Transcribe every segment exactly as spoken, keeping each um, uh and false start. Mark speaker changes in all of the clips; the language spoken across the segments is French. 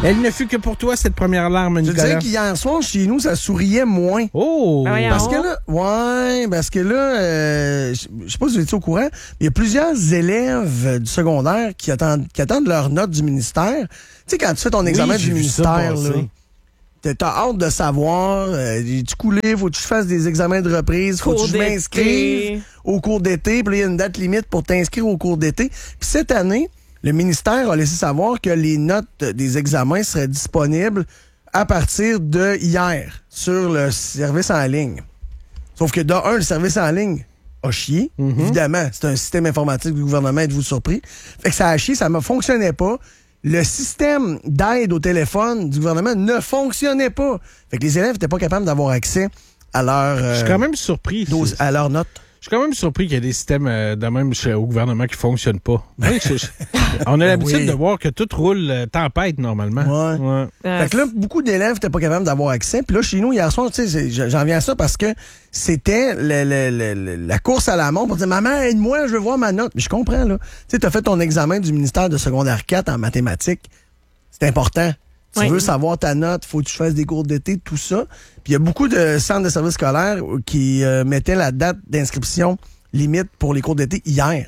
Speaker 1: Elle ne fut que pour toi, cette première larme, Nicolas.
Speaker 2: Je disais qu'hier soir, chez nous, ça souriait moins.
Speaker 1: Oh!
Speaker 3: Ben
Speaker 2: Parce que là, ouais, parce que là, euh, je je sais pas si vous étiez au courant, mais il y a plusieurs élèves euh, du secondaire qui attendent, qui attendent leur note du ministère. Tu sais, quand tu fais ton examen
Speaker 1: Oui,
Speaker 2: du
Speaker 1: j'ai vu ça
Speaker 2: ministère, là,
Speaker 1: passer.
Speaker 2: t'as- t'as hâte de savoir, euh, tu coulé, faut que tu fasses des examens de reprise, faut
Speaker 3: Cours
Speaker 2: que tu
Speaker 3: d'été.
Speaker 2: m'inscrives au cours d'été, puis là, il y a une date limite pour t'inscrire au cours d'été. Puis cette année, le ministère a laissé savoir que les notes des examens seraient disponibles à partir de hier sur le service en ligne. Sauf que, de un, le service en ligne a chié.
Speaker 1: Mm-hmm.
Speaker 2: Évidemment, c'est un système informatique du gouvernement, êtes-vous surpris? Fait que ça a chié, ça ne fonctionnait pas. Le système d'aide au téléphone du gouvernement ne fonctionnait pas. Fait que les élèves n'étaient pas capables d'avoir accès à leur,
Speaker 1: Je suis
Speaker 2: euh,
Speaker 1: quand même surpris.
Speaker 2: dose- à leurs notes.
Speaker 1: Je suis quand même surpris qu'il y ait des systèmes euh, de même chez- au gouvernement qui ne fonctionnent pas. Oui, je- je- on a l'habitude
Speaker 2: Oui.
Speaker 1: de voir que tout roule euh, tempête, normalement.
Speaker 2: Ouais.
Speaker 1: Ouais.
Speaker 3: Euh,
Speaker 2: Fait que là, beaucoup d'élèves n'étaient pas capables d'avoir accès. Puis là, chez nous, hier soir, tu sais, c'est- j'en viens à ça parce que c'était le- le- le- le- la course à la montre pour dire « Maman, aide-moi, je veux voir ma note. » Mais je comprends, là. Tu sais, t'as fait ton examen du ministère de secondaire quatre en mathématiques. C'est important. Tu
Speaker 3: Oui.
Speaker 2: veux savoir ta note, faut que tu fasses des cours d'été, tout ça. Puis il y a beaucoup de centres de services scolaires qui euh, mettaient la date d'inscription limite pour les cours d'été hier.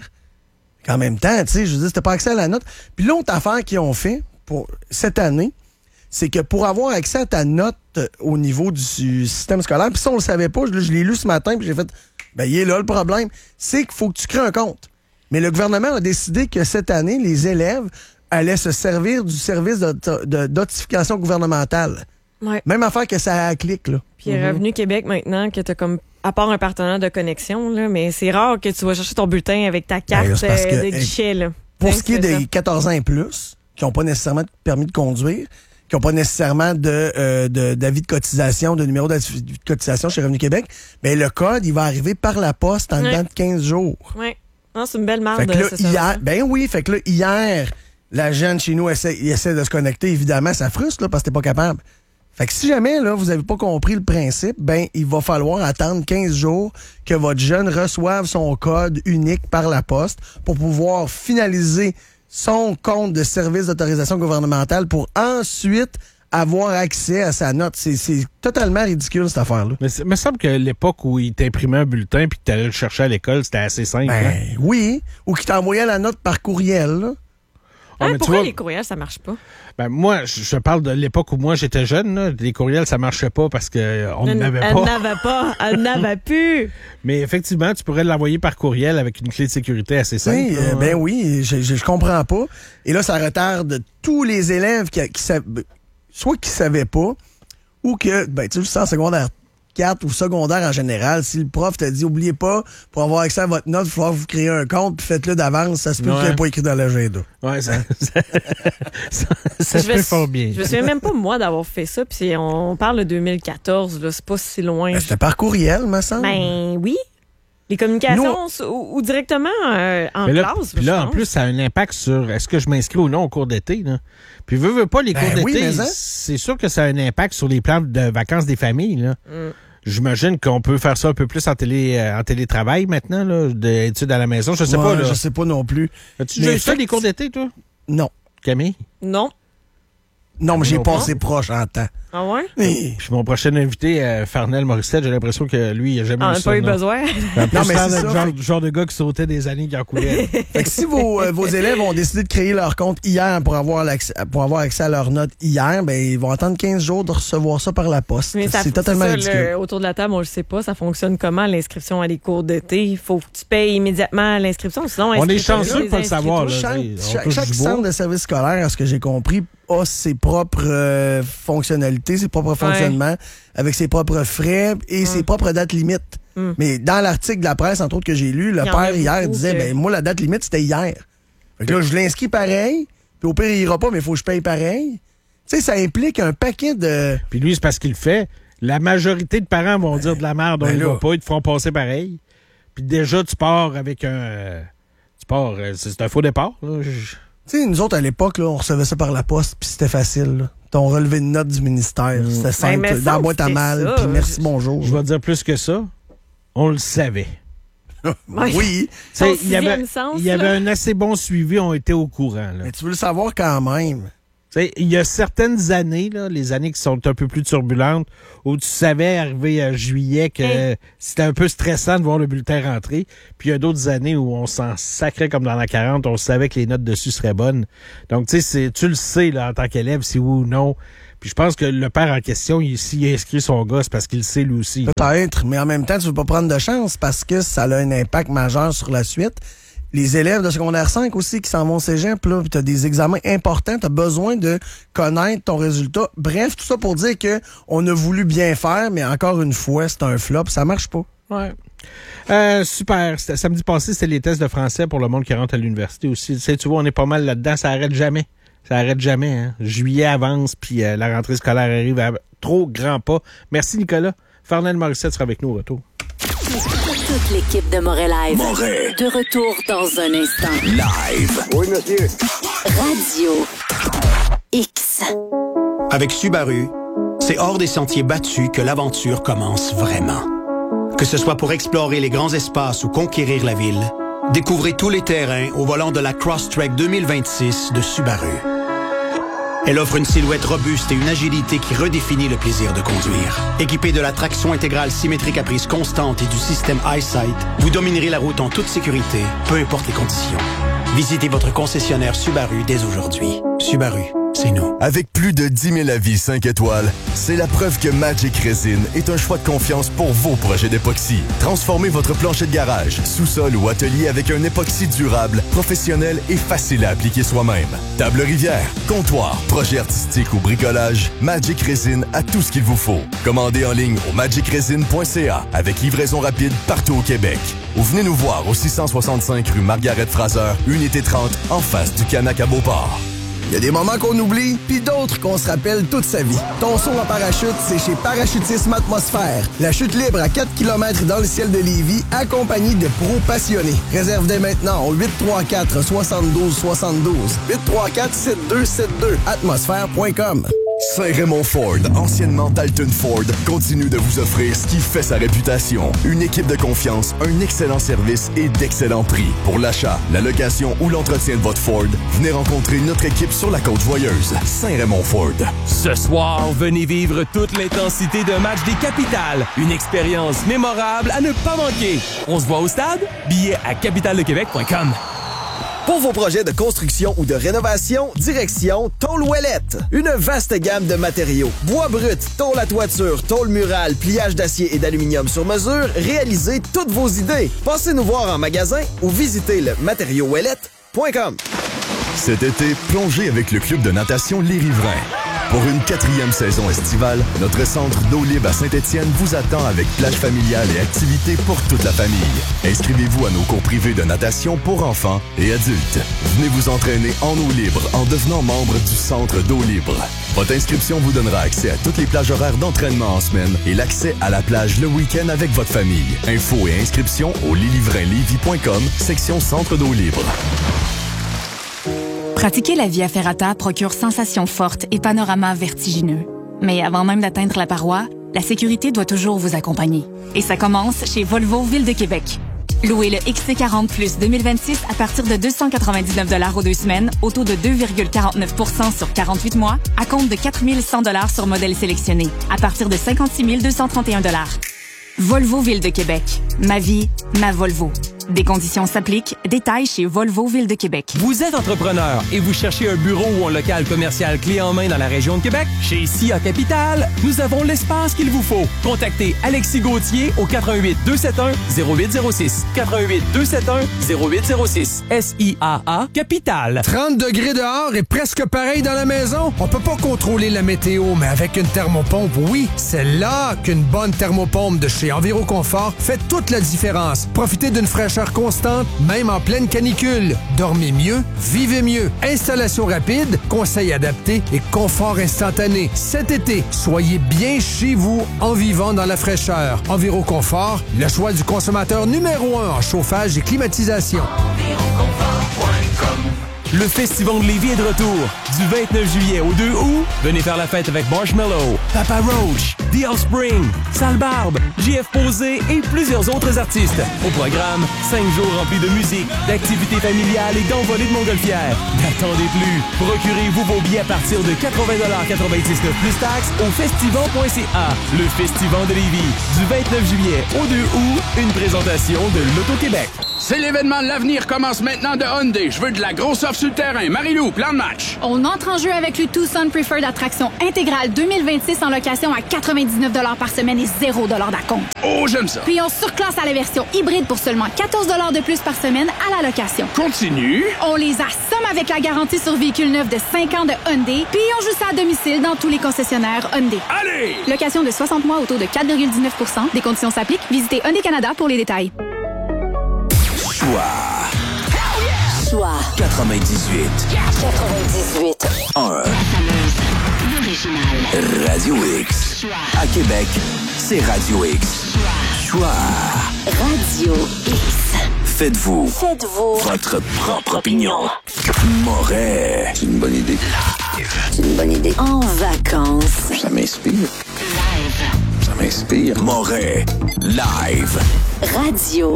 Speaker 2: En même temps, tu sais, je veux dire, c'était pas accès à la note. Puis l'autre affaire qu'ils ont fait pour cette année, c'est que pour avoir accès à ta note euh, au niveau du système scolaire, puis ça, on le savait pas, je, je l'ai lu ce matin, puis j'ai fait, ben, il est là le problème, c'est qu'il faut que tu crées un compte. Mais le gouvernement a décidé que cette année, les élèves allaient se servir du service de, de notification gouvernementale.
Speaker 3: ouais.
Speaker 2: Même affaire que ça a clic, là.
Speaker 3: Puis il est Revenu Québec maintenant que t'as comme à part un partenaire de connexion là, mais c'est rare que tu vas chercher ton bulletin avec ta carte
Speaker 2: Ben là, c'est parce
Speaker 3: euh,
Speaker 2: que,
Speaker 3: de
Speaker 2: hey,
Speaker 3: guichet là.
Speaker 2: Pour
Speaker 3: Hein,
Speaker 2: ce qui est
Speaker 3: c'est
Speaker 2: des
Speaker 3: ça.
Speaker 2: quatorze ans et plus, qui n'ont pas nécessairement de permis de conduire, qui n'ont pas nécessairement de, euh, de- d'avis de cotisation, de numéro d'avis de cotisation chez Revenu Québec, bien, le code, il va arriver par la poste en
Speaker 3: Ouais.
Speaker 2: dedans de quinze jours.
Speaker 3: Ouais. Non, c'est une belle marde.
Speaker 2: Fait que là,
Speaker 3: ce service-là.
Speaker 2: hier, ben oui, fait que là, hier, la jeune chez nous essaie, il essaie de se connecter. Évidemment, ça frustre, là, parce que t'es pas capable. Fait que si jamais, là, vous avez pas compris le principe, ben, il va falloir attendre quinze jours que votre jeune reçoive son code unique par la poste pour pouvoir finaliser son compte de service d'autorisation gouvernementale pour ensuite avoir accès à sa note. C'est, c'est totalement ridicule, cette affaire-là.
Speaker 1: Mais il me semble que l'époque où il t'imprimait un bulletin puis que tu allais le chercher à l'école, c'était assez simple. hein?
Speaker 2: Ben, oui. Ou qui t'envoyait la note par courriel, là.
Speaker 1: Ah,
Speaker 3: Hein,
Speaker 1: mais tu
Speaker 3: pourquoi
Speaker 1: vois,
Speaker 3: les courriels ça marche pas?
Speaker 1: ben, moi, je, je parle de l'époque où moi j'étais jeune. Là. Les courriels, ça marchait pas parce qu'on
Speaker 3: Elle
Speaker 1: n'avait
Speaker 3: elle
Speaker 1: pas.
Speaker 3: n'avait pas, elle n'avait plus.
Speaker 1: Mais effectivement, tu pourrais l'envoyer par courriel avec une clé de sécurité assez simple.
Speaker 2: Oui,
Speaker 1: là.
Speaker 2: euh, ben oui, je, je, je comprends pas. Et là, ça retarde tous les élèves qui, qui savent, soit qui savaient pas, ou que, ben, tu sais, en secondaire quatre ou secondaire en général, si le prof t'a dit, oubliez pas, pour avoir accès à votre note, il va falloir que vous créez un compte, puis faites-le d'avance, ça se peut
Speaker 1: Ouais.
Speaker 2: que vous l'ayez pas écrit dans l'agenda.
Speaker 1: Ouais, ça, ça, ça, ça se
Speaker 3: Je me
Speaker 1: fait
Speaker 3: sou-
Speaker 1: fort bien.
Speaker 3: Je me souviens même pas, moi, d'avoir fait ça. Puis c'est- on parle de deux mille quatorze, là, c'est pas si loin.
Speaker 2: Ben, c'était par courriel, me semble.
Speaker 3: Ben oui. Les communications s- ou, ou directement euh, en
Speaker 1: Mais là,
Speaker 3: classe.
Speaker 1: puis
Speaker 3: je
Speaker 1: là, en
Speaker 3: pense.
Speaker 1: plus, ça a un impact sur est-ce que je m'inscris ou non au cours d'été. Là. Puis veux, veux pas, les
Speaker 2: Ben
Speaker 1: cours
Speaker 2: oui,
Speaker 1: d'été,
Speaker 2: mais hein.
Speaker 1: c'est sûr que ça a un impact sur les plans de vacances des familles. Là.
Speaker 3: Mm.
Speaker 1: J'imagine qu'on peut faire ça un peu plus en, télé, euh, en télétravail maintenant, là, d'études à la maison. Je sais
Speaker 2: Ouais,
Speaker 1: pas. Là.
Speaker 2: je sais pas non plus.
Speaker 1: As-tu
Speaker 2: Mais
Speaker 1: déjà fait
Speaker 2: fait-
Speaker 1: les cours d'été, toi,
Speaker 2: Non.
Speaker 1: Camille?
Speaker 3: Non.
Speaker 2: Non, mais j'ai
Speaker 1: non,
Speaker 2: passé proche en temps.
Speaker 3: Ah ouais?
Speaker 2: Oui.
Speaker 1: Puis mon prochain invité, euh, Farnell Morissette, j'ai l'impression que lui, il a jamais
Speaker 3: On
Speaker 1: eu
Speaker 3: n'a
Speaker 1: ça.
Speaker 3: pas eu
Speaker 1: non.
Speaker 3: besoin.
Speaker 1: Ben, plus
Speaker 2: Non, mais
Speaker 1: l'air
Speaker 2: c'est
Speaker 1: d'être
Speaker 2: ça,
Speaker 1: genre, genre de gars qui sautait des années qui en coulaient.
Speaker 2: Fait que si vos, euh, vos élèves ont décidé de créer leur compte hier pour avoir, l'accès, pour avoir accès à leur note hier, ben ils vont attendre quinze jours de recevoir ça par la poste.
Speaker 3: Mais ça-
Speaker 2: C'est totalement
Speaker 3: ça,
Speaker 2: ridicule.
Speaker 3: le- autour de la table, on le sait pas. Ça fonctionne comment, l'inscription à les cours d'été? Il faut que tu payes immédiatement l'inscription. Sinon,
Speaker 1: On est
Speaker 3: inscris-toi,
Speaker 1: chanceux de
Speaker 3: les
Speaker 1: pas le savoir.
Speaker 3: inscris-toi.
Speaker 1: Là,
Speaker 2: Chaque,
Speaker 1: tu sais, on
Speaker 2: chaque-
Speaker 1: touche
Speaker 2: chaque
Speaker 1: du bois.
Speaker 2: centre de service scolaire, à ce que j'ai compris, a ses propres euh, fonctionnalités, ses propres fonctionnements, avec ses propres frais et ses propres dates limites.
Speaker 3: Mm.
Speaker 2: Mais dans l'article de la presse, entre autres, que j'ai lu, le
Speaker 3: Il y en a
Speaker 2: père hier
Speaker 3: beaucoup
Speaker 2: disait,
Speaker 3: que-
Speaker 2: ben moi, la date limite, c'était hier. Fait que là, je l'inscris pareil, puis au pire, il ira pas, mais il faut que je paye pareil. Tu sais, ça implique un paquet de...
Speaker 1: Puis lui, c'est parce qu'il le fait. La majorité de parents vont dire de la merde, on
Speaker 2: ben
Speaker 1: y
Speaker 2: là.
Speaker 1: va pas, ils te feront passer pareil. Puis déjà, tu pars avec un... euh, tu pars... euh, C'est c'est un faux départ. Là. Je-
Speaker 2: Tu sais, nous autres, à l'époque, là, on recevait ça par la poste, puis c'était facile. Là. Ton relevé de notes du ministère, c'était simple.
Speaker 3: mais
Speaker 2: dans la
Speaker 3: semble
Speaker 2: boîte à
Speaker 3: que
Speaker 2: mal,
Speaker 3: c'est ça.
Speaker 2: puis merci, bonjour.
Speaker 1: Je vais dire plus que ça. On le savait.
Speaker 2: Oui,
Speaker 1: Tu sais,
Speaker 3: Ton
Speaker 1: il y avait,
Speaker 3: sixième sens,
Speaker 1: il y avait
Speaker 3: là.
Speaker 1: un assez bon suivi, on était au courant. Là.
Speaker 2: mais tu veux le savoir quand même.
Speaker 1: sais, il y a certaines années, là, les années qui sont un peu plus turbulentes, où tu savais, arrivé à juillet, que hey. c'était un peu stressant de voir le bulletin rentrer. Puis il y a d'autres années où on s'en sacrait comme dans la quarante, on savait que les notes dessus seraient bonnes. Donc, tu sais, tu le sais là, en tant qu'élève, si oui ou non. Puis je pense que le père en question, il, s'il a inscrit son gosse parce qu'il le sait lui aussi.
Speaker 2: Peut-être, mais en même temps, tu veux pas prendre de chance parce que ça a un impact majeur sur la suite. Les élèves de secondaire cinq aussi qui s'en vont au cégep, là, tu as des examens importants, tu as besoin de connaître ton résultat. Bref, tout ça pour dire que on a voulu bien faire, mais encore une fois, c'est un flop, ça marche pas.
Speaker 1: Ouais. Euh, super. C'était, samedi passé, c'était les tests de français pour le monde qui rentre à l'université aussi. Tu sais, tu vois, on est pas mal là-dedans, ça arrête jamais. Ça arrête jamais, hein. Juillet avance, puis euh, la rentrée scolaire arrive à trop grands pas. Merci, Nicolas. Fernand Morissette sera avec nous au retour.
Speaker 4: Toute l'équipe de Moret Live.
Speaker 5: Moret.
Speaker 4: De retour dans un instant.
Speaker 5: Live.
Speaker 6: Oui, monsieur.
Speaker 4: Radio X.
Speaker 7: Avec Subaru, c'est hors des sentiers battus que l'aventure commence vraiment. Que ce soit pour explorer les grands espaces ou conquérir la ville, découvrez tous les terrains au volant de la Crosstrek deux mille vingt-six de Subaru. Elle offre une silhouette robuste et une agilité qui redéfinit le plaisir de conduire. Équipée de la traction intégrale symétrique à prise constante et du système EyeSight, vous dominerez la route en toute sécurité, peu importe les conditions. Visitez votre concessionnaire Subaru dès aujourd'hui. Subaru, c'est nous.
Speaker 8: Avec plus de dix mille avis cinq étoiles, c'est la preuve que Magic Resin est un choix de confiance pour vos projets d'époxy. Transformez votre plancher de garage, sous-sol ou atelier avec un époxy durable, professionnel et facile à appliquer soi-même. Table rivière, comptoir, projet artistique ou bricolage, Magic Resin a tout ce qu'il vous faut. Commandez en ligne au magic resin point c a avec livraison rapide partout au Québec. Ou venez nous voir au six cent soixante-cinq rue Margaret-Fraser, unité trente, en face du Canac à Beauport.
Speaker 2: Il y a des moments qu'on oublie, puis d'autres qu'on se rappelle toute sa vie. Ton saut en parachute, c'est chez Parachutisme Atmosphère. La chute libre à quatre kilomètres dans le ciel de Lévis, accompagnée de pros passionnés. Réserve dès maintenant au huit trois quatre, six deux six deux. huit trois quatre, sept deux sept deux. atmosphère point com.
Speaker 8: Saint-Raymond Ford, anciennement Dalton Ford, continue de vous offrir ce qui fait sa réputation. Une équipe de confiance, un excellent service et d'excellents prix. Pour l'achat, la location ou l'entretien de votre Ford, venez rencontrer notre équipe sur la Côte-Joyeuse. Saint-Raymond Ford.
Speaker 9: Ce soir, venez vivre toute l'intensité d'un match des Capitales. Une expérience mémorable à ne pas manquer. On se voit au stade? Billets à capitale de québec point com.
Speaker 10: Pour vos projets de construction ou de rénovation, direction Tôle Ouellette. Une vaste gamme de matériaux. Bois brut, tôle à toiture, tôle murale, pliage d'acier et d'aluminium sur mesure, réalisez toutes vos idées. Passez nous voir en magasin ou visitez le matériau ouellette point com.
Speaker 8: Cet été, plongez avec le club de natation Les Riverains. Pour une quatrième saison estivale, notre centre d'eau libre à Saint-Étienne vous attend avec plage familiale et activités pour toute la famille. Inscrivez-vous à nos cours privés de natation pour enfants et adultes. Venez vous entraîner en eau libre en devenant membre du centre d'eau libre. Votre inscription vous donnera accès à toutes les plages horaires d'entraînement en semaine et l'accès à la plage le week-end avec votre famille. Infos et inscriptions au lilivrain lévis point com, section centre d'eau libre.
Speaker 11: Pratiquer la Via Ferrata procure sensations fortes et panoramas vertigineux. Mais avant même d'atteindre la paroi, la sécurité doit toujours vous accompagner. Et ça commence chez Volvo Ville de Québec. Louez le X C quarante Plus deux mille vingt-six à partir de deux cent quatre-vingt-dix-neuf dollars aux deux semaines, au taux de deux virgule quarante-neuf pour cent sur quarante-huit mois, à compte de quatre mille cent dollars sur modèle sélectionné, à partir de cinquante-six mille deux cent trente et un dollars. Volvo Ville de Québec. Ma vie, ma Volvo. Des conditions s'appliquent. Détails chez Volvo Ville de Québec.
Speaker 9: Vous êtes entrepreneur et vous cherchez un bureau ou un local commercial clé en main dans la région de Québec? Chez S I A Capital, nous avons l'espace qu'il vous faut. Contactez Alexis Gauthier au quatre un huit, deux sept un, zéro huit zéro six. quatre un huit, deux sept un, zéro huit zéro six. S I A A Capital.
Speaker 12: trente degrés dehors et presque pareil dans la maison? On peut pas contrôler la météo, mais avec une thermopompe, oui. C'est là qu'une bonne thermopompe de chez Enviroconfort fait toute la différence. Profitez d'une fraîcheur constante, même en pleine canicule. Dormez mieux, vivez mieux. Installation rapide, conseils adaptés et confort instantané. Cet été, soyez bien chez vous en vivant dans la fraîcheur. Enviroconfort, le choix du consommateur numéro un en chauffage et climatisation. Enviroconfort point com.
Speaker 9: Le Festival de Lévis est de retour. Du vingt-neuf juillet au deux août, venez faire la fête avec Marshmello, Papa Roach, The Offspring, Sale Barbe, J F Posé et plusieurs autres artistes. Au programme, cinq jours remplis de musique, d'activités familiales et d'envolées de montgolfières. N'attendez plus. Procurez-vous vos billets à partir de quatre-vingts dollars quatre-vingt-dix-neuf plus taxes au festival point c a. Le Festival de Lévis, du vingt-neuf juillet au deux août, une présentation de l'Auto-Québec.
Speaker 5: C'est l'événement de l'avenir commence maintenant de Hyundai. Je veux de la grosse offre sur le terrain. Marie-Lou, plan de match.
Speaker 6: On entre en jeu avec le Tucson Preferred Attraction intégrale deux mille vingt-six en location à quatre-vingt-dix-neuf dollars par semaine et zéro dollars d'acompte.
Speaker 5: Oh, j'aime ça.
Speaker 6: Puis on surclasse à la version hybride pour seulement quatorze dollars de plus par semaine à la location.
Speaker 5: Continue.
Speaker 6: On les assomme avec la garantie sur véhicule neuf de cinq ans de Hyundai. Puis on joue ça à domicile dans tous les concessionnaires Hyundai.
Speaker 5: Allez!
Speaker 6: Location de soixante mois au taux de quatre virgule dix-neuf pour cent. Des conditions s'appliquent. Visitez Hyundai Canada pour les détails.
Speaker 13: Choix.
Speaker 4: Choix.
Speaker 13: quatre-vingt-dix-huit.
Speaker 4: quatre-vingt-dix-huit.
Speaker 13: un. Radio X.
Speaker 4: Choix.
Speaker 13: À Québec, c'est Radio X. Choix.
Speaker 4: Radio X.
Speaker 13: Faites-vous.
Speaker 4: Faites-vous.
Speaker 13: Votre propre opinion. Moret.
Speaker 14: C'est une bonne idée.
Speaker 4: C'est une bonne idée. En vacances.
Speaker 14: Ça m'inspire.
Speaker 4: Live.
Speaker 14: Ça m'inspire.
Speaker 13: Moret. Live.
Speaker 4: Radio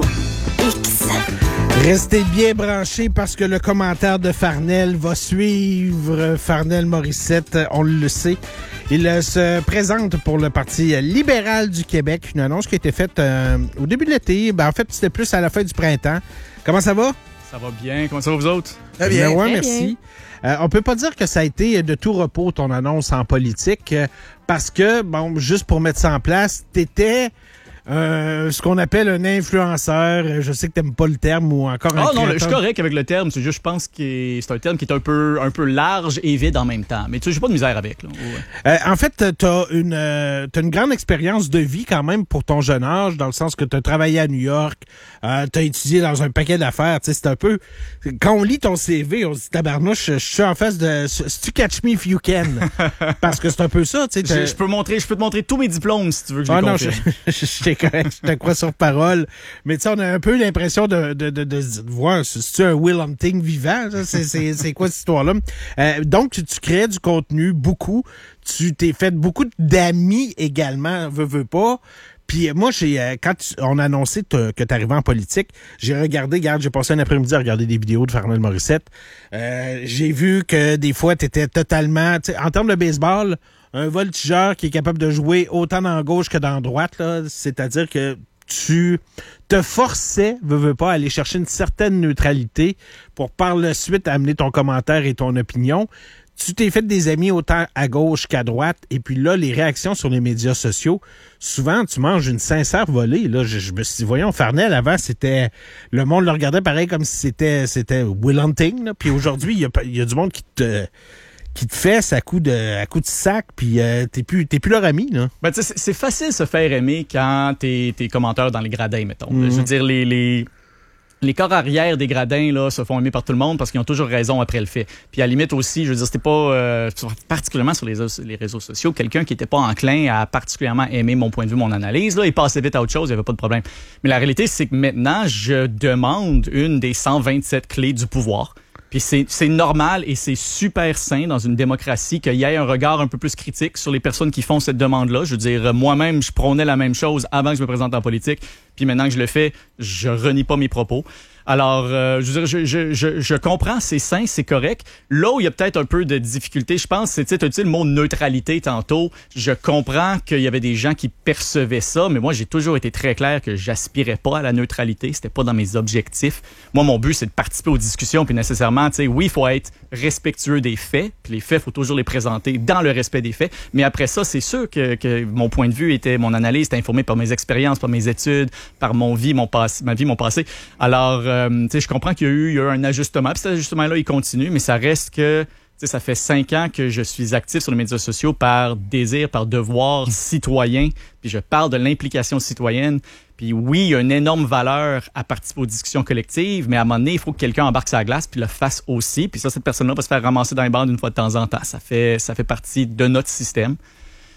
Speaker 4: X.
Speaker 1: Restez bien branchés parce que le commentaire de Farnell va suivre. Farnell Morissette, on le sait. Il euh, se présente pour le Parti libéral du Québec. Une annonce qui a été faite euh, au début de l'été. Ben, en fait, c'était plus à la fin du printemps. Comment ça va?
Speaker 15: Ça va bien. Comment ça va vous autres?
Speaker 1: Très bien. Ben ouais, merci. Euh, on peut pas dire que ça a été de tout repos, ton annonce en politique, euh, parce que, bon, juste pour mettre ça en place, t'étais... Euh, ce qu'on appelle un influenceur. Je sais que t'aimes pas le terme ou encore un
Speaker 15: Ah non,
Speaker 1: créateur.
Speaker 15: je suis correct avec le terme. C'est juste, je pense que c'est un terme qui est un peu, un peu large et vide en même temps. Mais tu sais, j'ai pas de misère avec. Là. Ouais.
Speaker 1: Euh, en fait, t'as une, euh, t'as une grande expérience de vie quand même pour ton jeune âge, dans le sens que t'as travaillé à New York, euh, t'as étudié dans un paquet d'affaires. Tu sais, c'est un peu... Quand on lit ton C V, on se dit, tabarnouche, je suis en face de... Si tu catch me if you can. Parce que c'est un peu ça, tu sais.
Speaker 15: Je, je peux montrer, je peux te montrer tous mes diplômes si tu veux que je
Speaker 1: ah
Speaker 15: les
Speaker 1: non,
Speaker 15: confirme.
Speaker 1: je, je, je, correct, je te crois sur parole. Mais tu sais, on a un peu l'impression de, de, de, de se voir, c'est-tu un Will Hunting vivant? C'est, c'est, c'est quoi cette histoire-là? Euh, donc, tu, tu crées du contenu, beaucoup. Tu t'es fait beaucoup d'amis également, veux, veux pas. Puis moi, j'ai euh, quand tu, on a annoncé te, que tu arrivais en politique, j'ai regardé, regarde, j'ai passé un après-midi à regarder des vidéos de Farnell Morissette. Euh, j'ai vu que des fois, tu étais totalement... En termes de baseball, un voltigeur qui est capable de jouer autant dans gauche que dans droite, là, c'est-à-dire que tu te forçais, veux, veux pas, à aller chercher une certaine neutralité pour par la suite amener ton commentaire et ton opinion. Tu t'es fait des amis autant à gauche qu'à droite, et puis là, les réactions sur les médias sociaux, souvent, tu manges une sincère volée. Là, je, je me suis dit, voyons, Farnell, avant, c'était... Le monde le regardait pareil comme si c'était c'était Will Hunting, là. Puis aujourd'hui, il y a, y a du monde qui te... qui te fesse à coup de à coup de sac, puis euh, t'es plus t'es plus leur ami, là.
Speaker 15: Ben, tu sais, c'est facile de se faire aimer quand t'es, t'es commentateur dans les gradins, mettons. Mm-hmm. Je veux dire, les, les, les corps arrière des gradins, là, se font aimer par tout le monde parce qu'ils ont toujours raison après le fait. Puis à la limite aussi, je veux dire, c'était pas, euh, particulièrement sur les, les réseaux sociaux, quelqu'un qui était pas enclin à particulièrement aimer mon point de vue, mon analyse, là, il passait vite à autre chose, il y avait pas de problème. Mais la réalité, c'est que maintenant, je demande une des cent vingt-sept clés du pouvoir. Puis c'est, c'est normal et c'est super sain dans une démocratie qu'il y ait un regard un peu plus critique sur les personnes qui font cette demande-là. Je veux dire, moi-même, je prônais la même chose avant que je me présente en politique. Puis maintenant que je le fais, je renie pas mes propos. Alors, euh, je veux dire, je, je, je, je comprends, c'est sain, c'est correct. Là où il y a peut-être un peu de difficulté, je pense, c'est, tu sais, t'as dit le mot neutralité tantôt. Je comprends qu'il y avait des gens qui percevaient ça, mais moi, j'ai toujours été très clair que j'aspirais pas à la neutralité. C'était pas dans mes objectifs. Moi, mon but, c'est de participer aux discussions, puis nécessairement, tu sais, oui, il faut être respectueux des faits, puis les faits, il faut toujours les présenter dans le respect des faits. Mais après ça, c'est sûr que, que mon point de vue était, mon analyse était informée par mes expériences, par mes études, par mon vie, mon passé, ma vie, mon passé. Alors, euh, tu sais, je comprends qu'il y a eu, il y a eu un ajustement, puis cet ajustement-là, il continue, mais ça reste que, tu sais, ça fait cinq ans que je suis actif sur les médias sociaux par désir, par devoir citoyen, puis je parle de l'implication citoyenne. Puis oui, il y a une énorme valeur à participer aux discussions collectives, mais à un moment donné, il faut que quelqu'un embarque sa glace puis le fasse aussi. Puis ça, cette personne-là va se faire ramasser dans les bandes une fois de temps en temps. Ça fait, ça fait partie de notre système.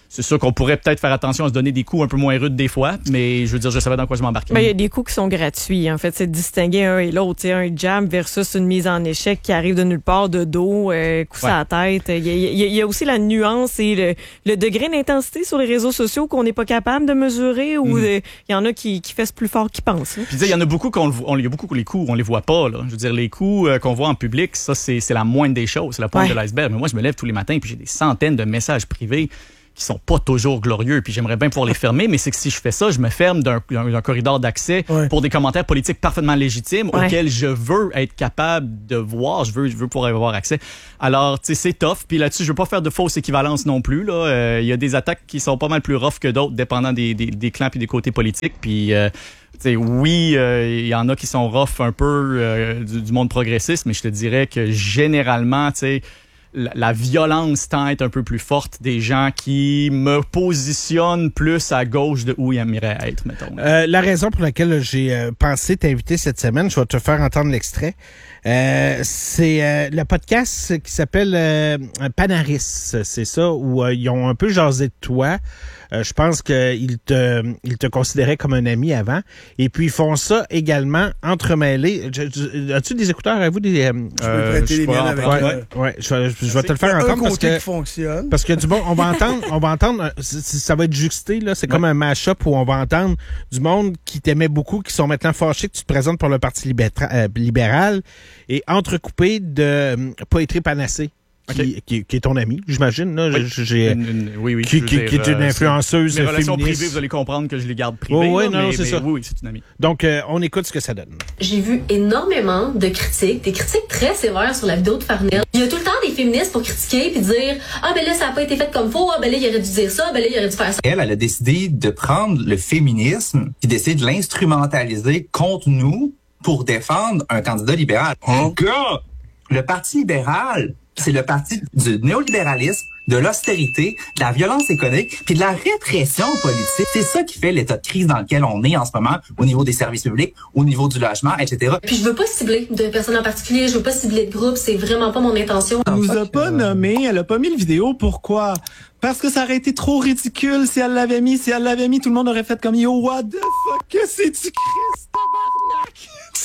Speaker 15: c'est sûr qu'on pourrait peut-être faire attention à se donner des coups un peu moins rudes des fois, mais je veux dire, je savais dans quoi je m'embarquais.
Speaker 3: Ben, il y a des coups qui sont gratuits. En fait, c'est de distinguer un et l'autre. T'sais, un jab versus une mise en échec qui arrive de nulle part, de dos, euh, coup
Speaker 15: Ouais.
Speaker 3: à la tête. Il y, a, il y a- il y a aussi la nuance et le, le degré d'intensité sur les réseaux sociaux qu'on n'est pas capable de mesurer ou
Speaker 15: Mhm.
Speaker 3: de- il y en a qui, qui fessent plus fort qu'ils pensent. Là.
Speaker 15: Puis tu sais, il y en a beaucoup qu'on le voit- on, il y a beaucoup que les coups, on les voit pas, là. Je veux dire, les coups euh, qu'on voit en public, ça, c'est, c'est la moindre des choses. C'est la pointe
Speaker 3: Ouais.
Speaker 15: de l'iceberg. Mais moi, je me lève tous les matins puis j'ai des centaines de messages privés qui sont pas toujours glorieux, puis j'aimerais bien pouvoir les fermer, mais c'est que si je fais ça, je me ferme d'un, d'un, d'un corridor d'accès
Speaker 2: Ouais.
Speaker 15: pour des commentaires politiques parfaitement légitimes
Speaker 3: Ouais.
Speaker 15: auxquels je veux être capable de voir, je veux, je veux pouvoir y avoir accès. Alors, tu sais, c'est tough, puis là-dessus, je veux pas faire de fausses équivalences non plus, là. Euh, Il y a des attaques qui sont pas mal plus rough que d'autres, dépendant des, des, des clans puis des côtés politiques, puis... Euh, T'sais, oui, il euh, y en a qui sont rough un peu euh, du, du monde progressiste, mais je te dirais que généralement, tu sais, la, la violence tend à être un peu plus forte des gens qui me positionnent plus à gauche de où ils aimeraient être, mettons.
Speaker 1: Euh, la raison pour laquelle j'ai euh, pensé t'inviter cette semaine, je vais te faire entendre l'extrait. Euh, c'est euh, le podcast qui s'appelle euh, Panaris, c'est ça, où euh, ils ont un peu jasé de toi. Euh, je pense qu'ils te, ils te considéraient comme un ami avant. Et puis, ils font ça également entremêlés. Je- je- As-tu des écouteurs à vous? Des, euh,
Speaker 2: Je peux prêter les miennes avec...
Speaker 1: ouais,
Speaker 2: euh,
Speaker 1: ouais, je, vais- je vais te le faire
Speaker 2: un
Speaker 1: entendre parce
Speaker 2: côté
Speaker 1: que...
Speaker 2: qui fonctionne.
Speaker 1: Parce que du bon, on va entendre, on va entendre, euh, c- c- ça va être juxté, là. C'est comme un mash-up où on va entendre du monde qui t'aimait beaucoup, qui sont maintenant fâchés que tu te présentes pour le Parti libéra- euh, libéral et entrecoupé de euh, Poétrie Panacée. Qui,
Speaker 15: Ok.
Speaker 1: qui, qui est ton ami, j'imagine, là.
Speaker 15: Oui.
Speaker 1: J'ai,
Speaker 15: Une- une- oui, oui.
Speaker 1: qui,
Speaker 15: je veux
Speaker 1: qui,
Speaker 15: dire,
Speaker 1: qui est une
Speaker 15: euh,
Speaker 1: influenceuse
Speaker 15: c'est- Mes relations
Speaker 1: féministe.
Speaker 15: privées, vous allez comprendre que je les garde privées.
Speaker 1: Oui, oui,
Speaker 15: là,
Speaker 1: non,
Speaker 15: mais,
Speaker 1: c'est
Speaker 15: mais
Speaker 1: ça.
Speaker 15: Oui, oui, c'est une amie.
Speaker 1: Donc, euh, on écoute ce que ça donne.
Speaker 16: J'ai vu énormément de critiques, des critiques très sévères sur la vidéo de Farnell. Il y a tout le temps des féministes pour critiquer puis dire « Ah, ben là, ça n'a pas été fait comme faut. Ah, ben là, il aurait dû dire ça. Ben là, il aurait dû faire ça. »
Speaker 17: Elle, elle a décidé de prendre le féminisme et d'essayer de l'instrumentaliser contre nous pour défendre un candidat libéral. Hein? Gars, le Parti libéral, c'est le parti du néolibéralisme, de l'austérité, de la violence économique, puis de la répression politique. C'est ça qui fait l'état de crise dans lequel on est en ce moment, au niveau des services publics, au niveau du logement, et cetera.
Speaker 16: Puis je veux pas cibler de personnes en particulier. Je veux pas cibler de groupe. C'est vraiment pas mon intention.
Speaker 18: Elle nous a pas nommé, elle a pas mis le vidéo. Pourquoi? Parce que ça aurait été trop ridicule si elle l'avait mis. Si elle l'avait mis, tout le monde aurait fait comme yo, what the fuck, que c'est du Christ, tabarnak?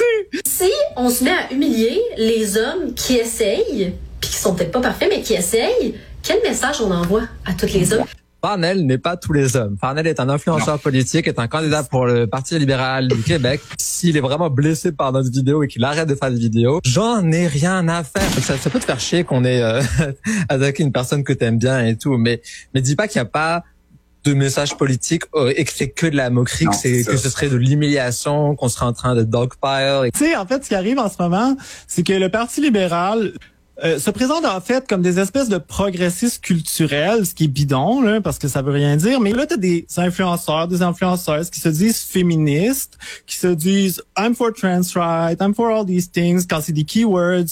Speaker 16: Si on se met à humilier les hommes qui essayent, puis qui sont peut-être pas parfaits, mais qui essayent, quel message on envoie à tous les hommes?
Speaker 19: Farnell n'est pas tous les hommes. Farnell est un influenceur politique, est un candidat pour le Parti libéral du Québec. S'il est vraiment blessé par notre vidéo et qu'il arrête de faire des vidéos, j'en ai rien à faire. Ça, ça peut te faire chier qu'on ait euh, attaqué une personne que t'aimes bien et tout, mais mais dis pas qu'il n'y a pas de message politique euh, et que c'est que de la moquerie,
Speaker 18: Non,
Speaker 19: que c'est
Speaker 18: c'est
Speaker 19: que
Speaker 18: ça.
Speaker 19: ce serait de l'humiliation, qu'on serait en train de dogpile.
Speaker 18: Tu sais, en fait, ce qui arrive en ce moment, c'est que le Parti libéral euh, se présente en fait comme des espèces de progressistes culturels, ce qui est bidon, là, parce que ça veut rien dire. Mais là, t'as des influenceurs, des influenceuses qui se disent féministes, qui se disent « I'm for trans rights, I'm for all these things », quand c'est des keywords.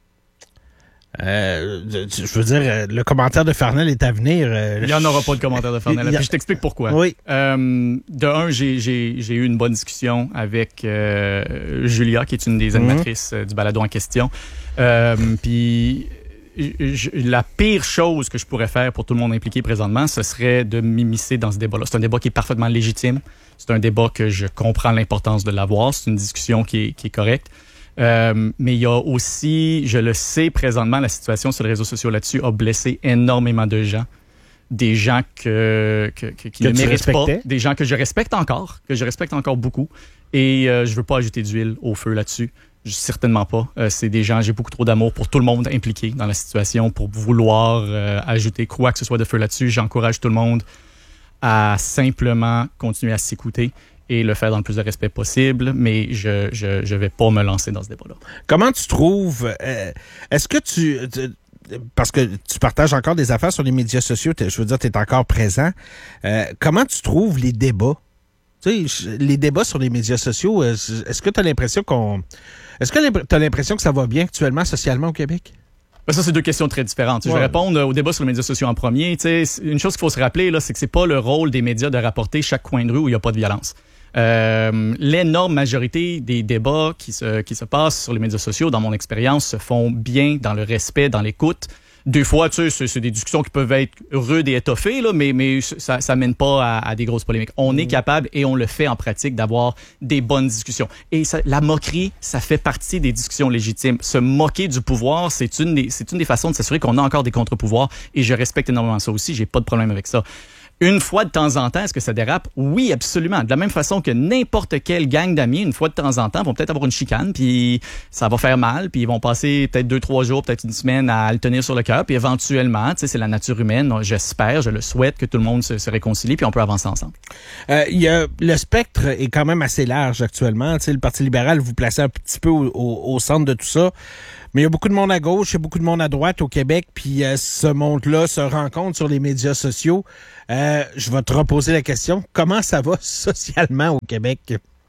Speaker 1: Euh, je veux dire, euh, le commentaire de Farnell est à venir. euh,
Speaker 15: Il n'y en aura pas de commentaire de Farnell.
Speaker 1: Il y a-
Speaker 15: Puis je t'explique pourquoi.
Speaker 1: Oui.
Speaker 15: Euh, de un, j'ai, j'ai, j'ai eu une bonne discussion avec euh, Julia, qui est une des animatrices euh, du balado en question. Euh, puis je- la pire chose que je pourrais faire pour tout le monde impliqué présentement, ce serait de m'immiscer dans ce débat-là. C'est un débat qui est parfaitement légitime. C'est un débat que je comprends l'importance de l'avoir. C'est une discussion qui est, qui est correcte. Euh, mais il y a aussi, je le sais présentement, la situation sur les réseaux sociaux là-dessus a blessé énormément de gens. Des gens que, que, que- qui
Speaker 1: Que
Speaker 15: ne
Speaker 1: tu
Speaker 15: méritent pas.
Speaker 1: respectais?
Speaker 15: Des gens que je respecte encore, que je respecte encore beaucoup. Et euh, je veux pas ajouter d'huile au feu là-dessus. Je- Certainement pas. Euh, c'est des gens, j'ai beaucoup trop d'amour pour tout le monde impliqué dans la situation pour vouloir euh, ajouter quoi que ce soit de feu là-dessus. J'encourage tout le monde à simplement continuer à s'écouter et le faire dans le plus de respect possible, mais je je je vais pas me lancer dans ce débat-là.
Speaker 1: Comment tu trouves, euh, est-ce que tu, tu- parce que tu partages encore des affaires sur les médias sociaux, t'es- je veux dire, tu es encore présent, euh, comment tu trouves les débats? Tu sais, je- les débats sur les médias sociaux, euh, est-ce que tu as l'impression qu'on... Est-ce que tu as l'impression que ça va bien actuellement, socialement, au Québec?
Speaker 15: Ben ça, c'est deux questions très différentes. Je vais
Speaker 1: Ouais.
Speaker 15: répondre au débat sur les médias sociaux en premier. Tu sais, une chose qu'il faut se rappeler, là, c'est que c'est pas le rôle des médias de rapporter chaque coin de rue où il n'y a pas de violence. Euh, l'énorme majorité des débats qui se, qui se passent sur les médias sociaux, dans mon expérience, se font bien dans le respect, dans l'écoute Des fois, tu sais, c'est, c'est des discussions qui peuvent être rudes et étoffées, là, mais, mais ça, ça mène pas à, à des grosses polémiques. On mmh. est capable, et on le fait en pratique, d'avoir des bonnes discussions. Et ça, la moquerie, ça fait partie des discussions légitimes. Se moquer du pouvoir, c'est une des, c'est une des façons de s'assurer qu'on a encore des contre-pouvoirs, et je respecte énormément ça aussi. J'ai pas de problème avec ça. Une fois de temps en temps, est-ce que ça dérape? Oui, absolument. De la même façon que n'importe quelle gang d'amis, une fois de temps en temps, vont peut-être avoir une chicane, puis ça va faire mal, puis ils vont passer peut-être deux, trois jours, peut-être une semaine à le tenir sur le cœur, puis éventuellement, tu sais, c'est la nature humaine. J'espère, je le souhaite que tout le monde se, se réconcilie, puis on peut avancer ensemble.
Speaker 1: Euh, y a, le spectre est quand même assez large actuellement. Tu sais, le Parti libéral, vous placez un petit peu au, au, au centre de tout ça. Mais il y a beaucoup de monde à gauche, il y a beaucoup de monde à droite au Québec, puis euh, ce monde-là se rencontre sur les médias sociaux. Euh, je vais te reposer la question. Comment ça va socialement au Québec?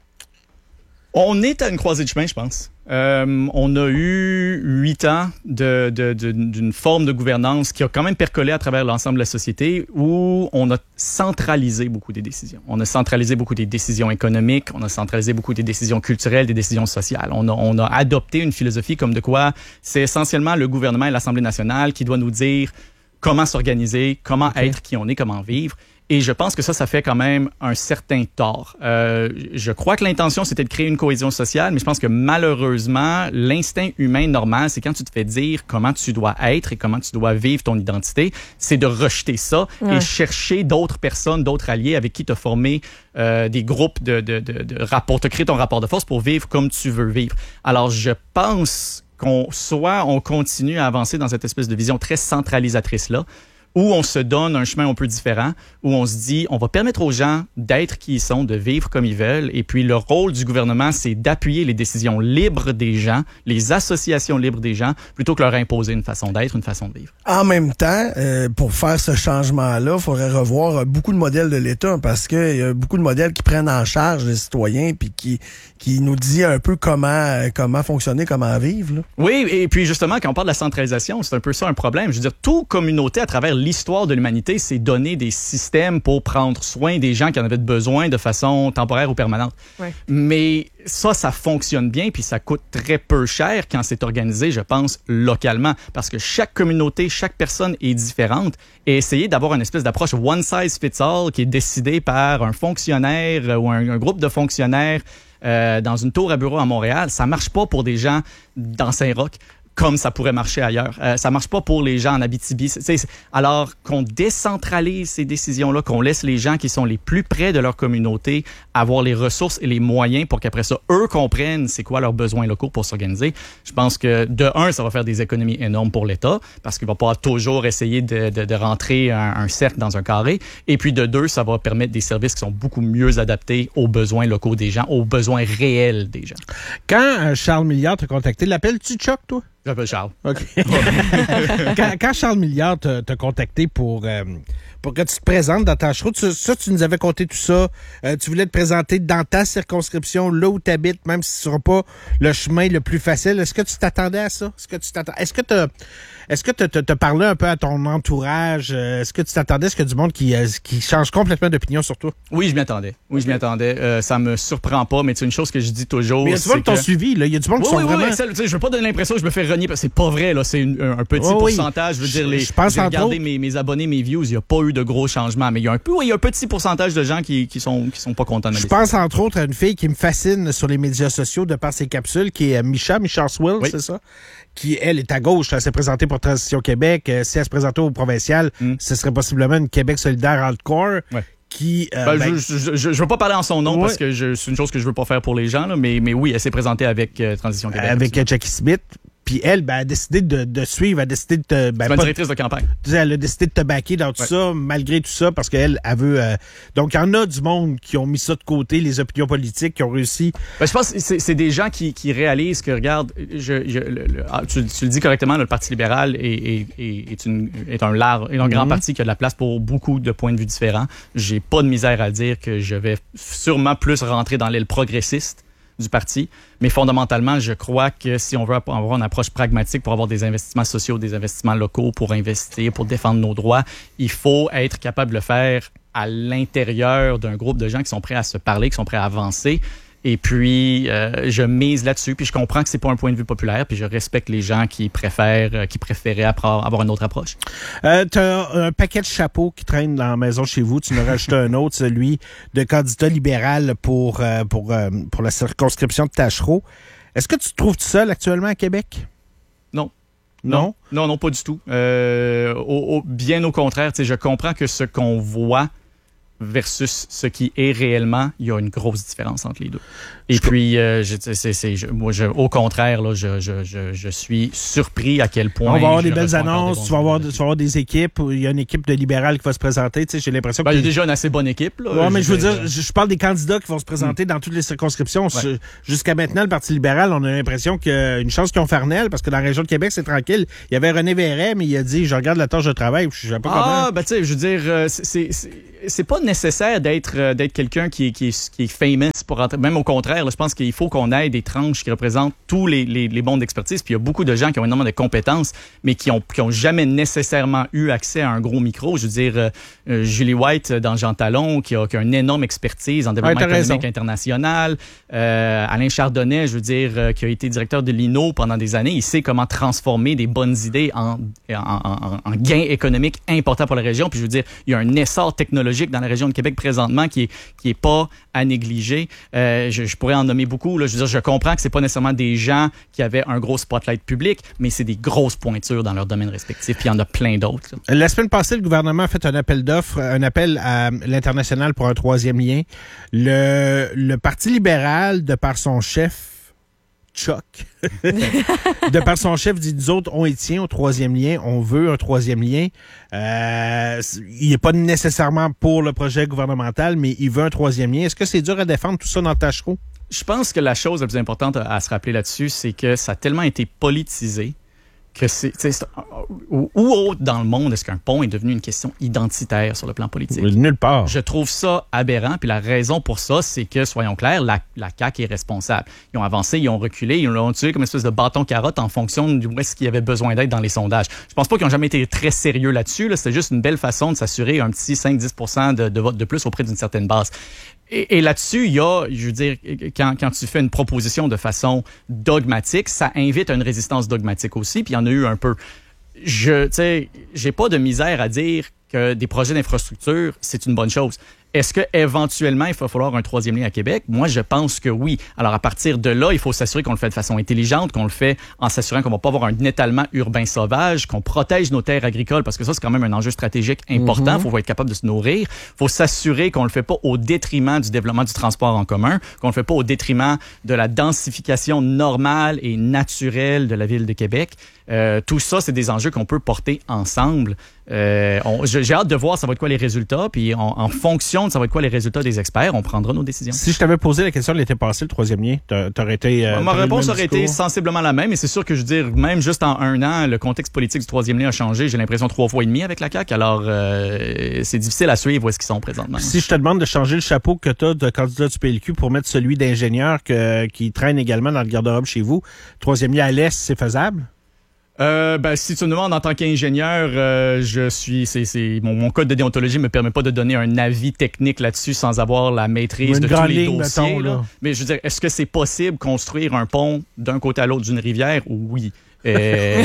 Speaker 15: On est à une croisée de chemin, je pense. Euh, on a eu huit ans de, de, de, d'une forme de gouvernance qui a quand même percolé à travers l'ensemble de la société, où on a centralisé beaucoup des décisions. On a centralisé beaucoup des décisions économiques, on a centralisé beaucoup des décisions culturelles, des décisions sociales. On a, on a adopté une philosophie comme de quoi c'est essentiellement le gouvernement et l'Assemblée nationale qui doit nous dire comment s'organiser, comment okay. être qui on est, comment vivre. Et je pense que ça, ça fait quand même un certain tort. Euh, je crois que l'intention, c'était de créer une cohésion sociale, mais je pense que malheureusement, l'instinct humain normal, c'est quand tu te fais dire comment tu dois être et comment tu dois vivre ton identité, c'est de rejeter ça ouais. et chercher d'autres personnes, d'autres alliés avec qui te former euh, des groupes de, de, de, de rapports, te créer ton rapport de force pour vivre comme tu veux vivre. Alors, je pense qu'on soit on continue à avancer dans cette espèce de vision très centralisatrice-là, où on se donne un chemin un peu différent, où on se dit, on va permettre aux gens d'être qui ils sont, de vivre comme ils veulent. Et puis, le rôle du gouvernement, c'est d'appuyer les décisions libres des gens, les associations libres des gens, plutôt que leur imposer une façon d'être, une façon de vivre.
Speaker 2: En même temps, euh, pour faire ce changement-là, il faudrait revoir beaucoup de modèles de l'État, parce qu'il y a beaucoup de modèles qui prennent en charge les citoyens, puis qui, qui nous disent un peu comment, comment fonctionner, comment vivre. Là.
Speaker 15: Oui, et puis justement, quand on parle de la centralisation, c'est un peu ça un problème. Je veux dire, toute communauté à travers l'histoire de l'humanité, c'est donner des systèmes pour prendre soin des gens qui en avaient besoin de façon temporaire ou permanente. Ouais. Mais ça, ça fonctionne bien, puis ça coûte très peu cher quand c'est organisé, je pense, localement. Parce que chaque communauté, chaque personne est différente. Et essayer d'avoir une espèce d'approche one size fits all qui est décidée par un fonctionnaire ou un, un groupe de fonctionnaires euh, dans une tour à bureau à Montréal, ça marche pas pour des gens dans Saint-Roch comme ça pourrait marcher ailleurs. Euh, ça marche pas pour les gens en Abitibi. C'est, c'est, alors qu'on décentralise ces décisions-là, qu'on laisse les gens qui sont les plus près de leur communauté avoir les ressources et les moyens pour qu'après ça, eux comprennent c'est quoi leurs besoins locaux pour s'organiser. Je pense que, de un, ça va faire des économies énormes pour l'État, parce qu'il va pas toujours essayer de, de, de rentrer un, un cercle dans un carré. Et puis, de deux, ça va permettre des services qui sont beaucoup mieux adaptés aux besoins locaux des gens, aux besoins réels des gens.
Speaker 1: Quand euh, Charles Milliard t'a contacté, l'appelles-tu Chuck, toi?
Speaker 15: J'appelle Charles.
Speaker 1: OK. quand, quand Charles Milliard t'a, t'a contacté pour, euh, pour que tu te présentes dans ta chroute, ça, ça, tu nous avais conté tout ça. Euh, tu voulais te présenter dans ta circonscription, là où tu habites, même si ce ne sera pas le chemin le plus facile. Est-ce que tu t'attendais à ça? Est-ce que tu t'attends... Est-ce que tu Est-ce que tu as parlé un peu à ton entourage? Est-ce que tu t'attendais à ce qu'il y a du monde qui, qui change complètement d'opinion sur toi?
Speaker 15: Oui, je m'y attendais. Oui, okay. je m'y attendais. Euh, ça me surprend pas, mais c'est une chose que je dis toujours.
Speaker 1: Mais il y a du monde qui t'ont suivi, là. Il y a du monde
Speaker 15: oui,
Speaker 1: qui sont
Speaker 15: oui,
Speaker 1: vraiment...
Speaker 15: Oui, oui, je veux pas donner l'impression que je me fais renier, parce que c'est pas vrai, là. C'est une, un petit oui, pourcentage. Je veux dire, les, je pense j'ai regardé mes, mes abonnés, mes views, il n'y a pas eu de gros changements, mais il y a un peu, oui, il y a un petit pourcentage de gens qui, qui sont, qui sont pas contents de
Speaker 1: Je pense, entre autres, à une fille qui me fascine sur les médias sociaux de par ses capsules, qui est Micha, Micha Swell, oui. c'est ça? Qui, elle, est à gauche. Elle s'est présentée pour Transition Québec. Euh, si elle se présentait au provincial, mm. ce serait possiblement une Québec solidaire hardcore. Ouais. Qui, euh,
Speaker 15: ben,
Speaker 1: ben,
Speaker 15: je, je, je, je veux pas parler en son nom ouais. parce que je, c'est une chose que je veux pas faire pour les gens, là, mais, mais oui, elle s'est présentée avec euh, Transition Québec.
Speaker 1: Avec euh, Jackie Smith. Puis elle, ben, a décidé de, de suivre, a décidé de te... Ben,
Speaker 15: c'est ma directrice de campagne.
Speaker 1: Elle a décidé de te backer dans tout ouais. ça, malgré tout ça, parce qu'elle, elle veut... Euh, donc, il y en a du monde qui ont mis ça de côté, les opinions politiques, qui ont réussi.
Speaker 15: Ben, je pense que c'est, c'est des gens qui, qui réalisent que, regarde, je, je, le, le, tu, tu le dis correctement, là, le Parti libéral est, est, est, est, une, est un, large, est un grand mm-hmm. parti qui a de la place pour beaucoup de points de vue différents. J'ai pas de misère à dire que je vais sûrement plus rentrer dans l'aile progressiste du parti, mais fondamentalement, je crois que si on veut avoir une approche pragmatique pour avoir des investissements sociaux, des investissements locaux, pour investir, pour défendre nos droits, il faut être capable de le faire à l'intérieur d'un groupe de gens qui sont prêts à se parler, qui sont prêts à avancer. Et puis, euh, je mise là-dessus. Puis je comprends que c'est pas un point de vue populaire. Puis je respecte les gens qui préfèrent, euh, qui préféraient appro- avoir une autre approche.
Speaker 1: Euh, tu as un paquet de chapeaux qui traînent dans la maison chez vous. Tu nous as rajouté un autre, celui de candidat libéral pour, euh, pour, euh, pour la circonscription de Tachereau. Est-ce que tu te trouves tout seul actuellement à Québec?
Speaker 15: Non.
Speaker 1: Non?
Speaker 15: Non, non, pas du tout. Euh, au, au, bien au contraire, je comprends que ce qu'on voit versus ce qui est réellement, il y a une grosse différence entre les deux. Et je puis, euh, je, c'est, c'est, je, moi, je, au contraire, là, je, je, je, je suis surpris à quel point...
Speaker 1: On va avoir des
Speaker 15: je
Speaker 1: belles
Speaker 15: reçois encore
Speaker 1: annonces,
Speaker 15: des bons
Speaker 1: tu vas, avoir, tu vas avoir des équipes, il y a une équipe de libérales qui va se présenter, tu sais, j'ai l'impression
Speaker 15: ben,
Speaker 1: que...
Speaker 15: il y a déjà une assez bonne équipe, là.
Speaker 1: Ouais, mais je veux
Speaker 15: dire,
Speaker 1: dire, je, je parle des candidats qui vont se présenter mmh. dans toutes les circonscriptions. Ouais. Jusqu'à maintenant, le Parti libéral, on a l'impression qu'une chance qu'ils ont Farnell, parce que dans la région de Québec, c'est tranquille. Il y avait René Verret, mais il a dit, je regarde la tâche de travail, je sais pas
Speaker 15: ah,
Speaker 1: comment...
Speaker 15: Ah, ben tu sais, je veux dire, c'est, c'est, c'est pas nécessaire d'être, d'être quelqu'un qui est, qui est, qui est famous pour rentrer. Même au contraire, là, je pense qu'il faut qu'on ait des tranches qui représentent tous les, les, les mondes d'expertise. Puis il y a beaucoup de gens qui ont énormément de compétences, mais qui ont, qui ont jamais nécessairement eu accès à un gros micro. Je veux dire, euh, Julie White dans Jean Talon, qui a, qui a une énorme expertise en développement ouais, économique raison. international. Euh, Alain Chardonnay, je veux dire, euh, qui a été directeur de l'I N O pendant des années. Il sait comment transformer des bonnes idées en, en, en, en gains économiques importants pour la région. Puis je veux dire, il y a un essor technologique dans la région de Québec présentement qui est, qui est pas à négliger. Euh, je, je pourrais en nommer beaucoup. Là. Je veux dire, je comprends que c'est pas nécessairement des gens qui avaient un gros spotlight public, mais c'est des grosses pointures dans leur domaine respectif. Puis il y en a plein d'autres. Là.
Speaker 1: La semaine passée, le gouvernement a fait un appel d'offres, un appel à l'international pour un troisième lien. Le, le Parti libéral, de par son chef, Chuck, de par son chef, dit, nous autres, on y tient au troisième lien, on veut un troisième lien. Euh, il n'est pas nécessairement pour le projet gouvernemental, mais il veut un troisième lien. Est-ce que c'est dur à défendre tout ça dans le Tachereau?
Speaker 15: Je pense que la chose la plus importante à, à se rappeler là-dessus, c'est que ça a tellement été politisé que c'est, c'est où, où autre dans le monde est-ce qu'un pont est devenu une question identitaire sur le plan politique?
Speaker 1: Nulle part.
Speaker 15: Je trouve ça aberrant. Puis la raison pour ça, c'est que, soyons clairs, la, la C A Q est responsable. Ils ont avancé, ils ont reculé, ils l'ont tué comme une espèce de bâton-carotte en fonction d'où est-ce qu'il y avait besoin d'être dans les sondages. Je pense pas qu'ils ont jamais été très sérieux là-dessus. Là. C'était juste une belle façon de s'assurer un petit cinq à dix pour cent de, de vote de plus auprès d'une certaine base. Et, et là-dessus, il y a, je veux dire, quand, quand tu fais une proposition de façon dogmatique, ça invite à une résistance dogmatique aussi, puis il y en a eu un peu. Je, tu sais, j'ai pas de misère à dire que des projets d'infrastructure, c'est une bonne chose. Est-ce que éventuellement il va falloir un troisième lien à Québec? Moi, je pense que oui. Alors, à partir de là, il faut s'assurer qu'on le fait de façon intelligente, qu'on le fait en s'assurant qu'on va pas avoir un étalement urbain sauvage, qu'on protège nos terres agricoles, parce que ça, c'est quand même un enjeu stratégique important. Il mm-hmm. faut être capable de se nourrir. Il faut s'assurer qu'on le fait pas au détriment du développement du transport en commun, qu'on le fait pas au détriment de la densification normale et naturelle de la ville de Québec. Euh, tout ça, c'est des enjeux qu'on peut porter ensemble. Euh, on, j'ai hâte de voir ça va être quoi les résultats, puis on, en fonction de ça va être quoi les résultats des experts, on prendra nos décisions.
Speaker 1: Si je t'avais posé la question l'été passé, le troisième lien, t'aurais été... Euh,
Speaker 15: Ma réponse aurait été sensiblement la même, et c'est sûr que je veux dire, même juste en un an, le contexte politique du troisième lien a changé, j'ai l'impression trois fois et demi avec la C A Q, alors euh, c'est difficile à suivre où est-ce qu'ils sont présentement.
Speaker 1: Si je te demande de changer le chapeau que tu as de candidat du P L Q pour mettre celui d'ingénieur que, qui traîne également dans le garde-robe chez vous, troisième lien à l'Est, c'est faisable?
Speaker 15: Euh, ben, si tu me demandes en tant qu'ingénieur, euh, je suis, c'est, c'est, mon, mon code de déontologie me permet pas de donner un avis technique là-dessus sans avoir la maîtrise de tous les dossiers. Mettons, là. Là. Mais je veux dire, est-ce que c'est possible construire un pont d'un côté à l'autre d'une rivière? Oui. Euh,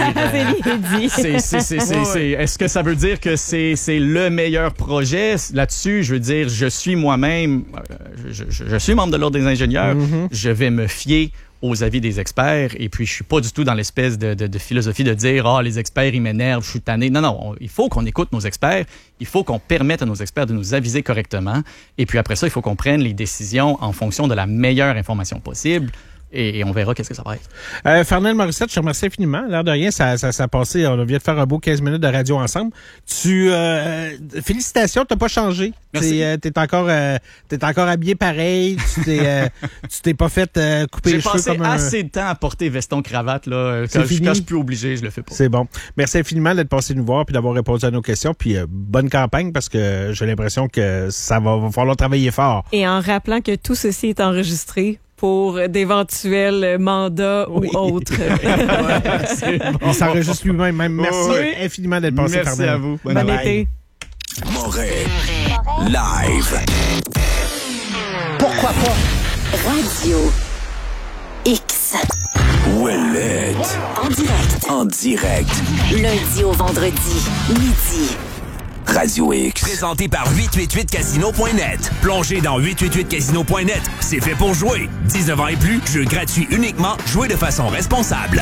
Speaker 15: c'est, c'est, c'est, c'est, c'est, est-ce que ça veut dire que c'est, c'est le meilleur projet là-dessus? Je veux dire, je suis moi-même, je, je, je suis membre de l'Ordre des ingénieurs, mm-hmm. je vais me fier aux avis des experts, et puis je suis pas du tout dans l'espèce de, de, de philosophie de dire « Ah, oh, les experts, ils m'énervent, je suis tanné ». Non, non, on, il faut qu'on écoute nos experts, il faut qu'on permette à nos experts de nous aviser correctement, et puis après ça, il faut qu'on prenne les décisions en fonction de la meilleure information possible. Et on verra qu'est-ce que ça va être.
Speaker 1: Euh, Farnell Morissette, je te remercie infiniment. L'air de rien, ça, ça, ça a passé. On vient de faire un beau quinze minutes de radio ensemble. Tu, euh, félicitations, t'as pas changé.
Speaker 15: Merci.
Speaker 1: T'es, euh, t'es encore, euh, t'es encore habillé pareil. Tu t'es, euh, tu t'es pas fait euh, couper
Speaker 15: J'ai
Speaker 1: les cheveux comme un...
Speaker 15: J'ai passé assez de temps à porter veston cravate là. Quand, je, quand je suis plus obligé, je le fais pas.
Speaker 1: C'est bon. Merci infiniment d'être passé nous voir puis d'avoir répondu à nos questions. Puis euh, bonne campagne parce que j'ai l'impression que ça va, va falloir travailler fort.
Speaker 3: Et en rappelant que tout ceci est enregistré pour d'éventuels mandats oui. ou autres.
Speaker 1: Ouais, bon. Il s'enregistre lui-même. Même. Merci oui. infiniment d'être passé.
Speaker 15: Merci Farnell. À vous.
Speaker 3: Bon bye été.
Speaker 13: Moret. Live.
Speaker 2: Pourquoi pas?
Speaker 4: Radio X.
Speaker 13: Ouellette.
Speaker 4: En direct.
Speaker 13: En direct.
Speaker 4: Lundi au vendredi, midi.
Speaker 13: Radio X.
Speaker 20: Présenté par huit cent quatre-vingt-huit casino point net. Plongez dans huit cent quatre-vingt-huit casino point net. C'est fait pour jouer. dix-neuf ans et plus, jeu gratuit uniquement. Jouez de façon responsable.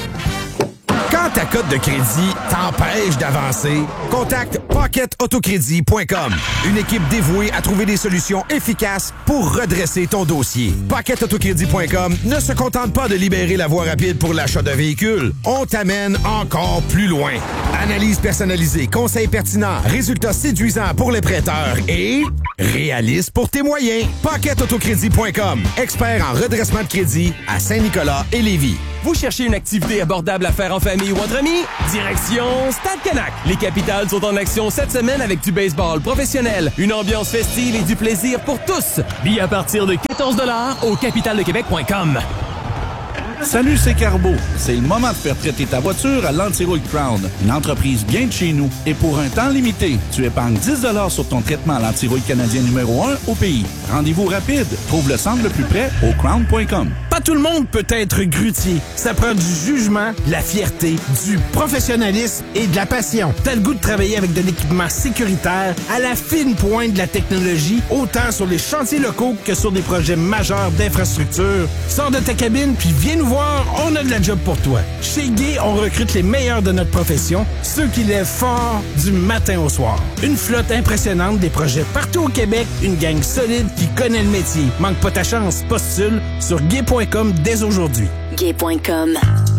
Speaker 21: Quand ta cote de crédit t'empêche d'avancer, contacte pocket autocrédit point com. Une équipe dévouée à trouver des solutions efficaces pour redresser ton dossier. pocket autocrédit point com ne se contente pas de libérer la voie rapide pour l'achat d'un véhicule. On t'amène encore plus loin. Analyse personnalisée, conseils pertinents, résultats séduisants pour les prêteurs et réaliste pour tes moyens. pocket autocrédit point com. Expert en redressement de crédit à Saint-Nicolas et Lévis.
Speaker 9: Vous cherchez une activité abordable à faire en famille ou entre amis? Direction Stade Canac. Les Capitales sont en action cette semaine avec du baseball professionnel, une ambiance festive et du plaisir pour tous. Billets à partir de quatorze dollars au capital de québec point com.
Speaker 22: Salut, c'est Carbo. C'est le moment de faire traiter ta voiture à l'Antirouille Crown, une entreprise bien de chez nous. Et pour un temps limité, tu épargnes dix dollars sur ton traitement à l'antirouille canadien numéro un au pays. Rendez-vous rapide. Trouve le centre le plus près au crown point com.
Speaker 1: Pas tout le monde peut être grutier. Ça prend du jugement, de la fierté, du professionnalisme et de la passion. T'as le goût de travailler avec de l'équipement sécuritaire à la fine pointe de la technologie, autant sur les chantiers locaux que sur des projets majeurs d'infrastructure. Sors de ta cabine puis viens nous voir, on a de la job pour toi. Chez Guy, on recrute les meilleurs de notre profession, ceux qui lèvent fort du matin au soir. Une flotte impressionnante, des projets partout au Québec, une gang solide qui connaît le métier. Manque pas ta chance, postule sur guy point com dès aujourd'hui.
Speaker 4: Gay point com.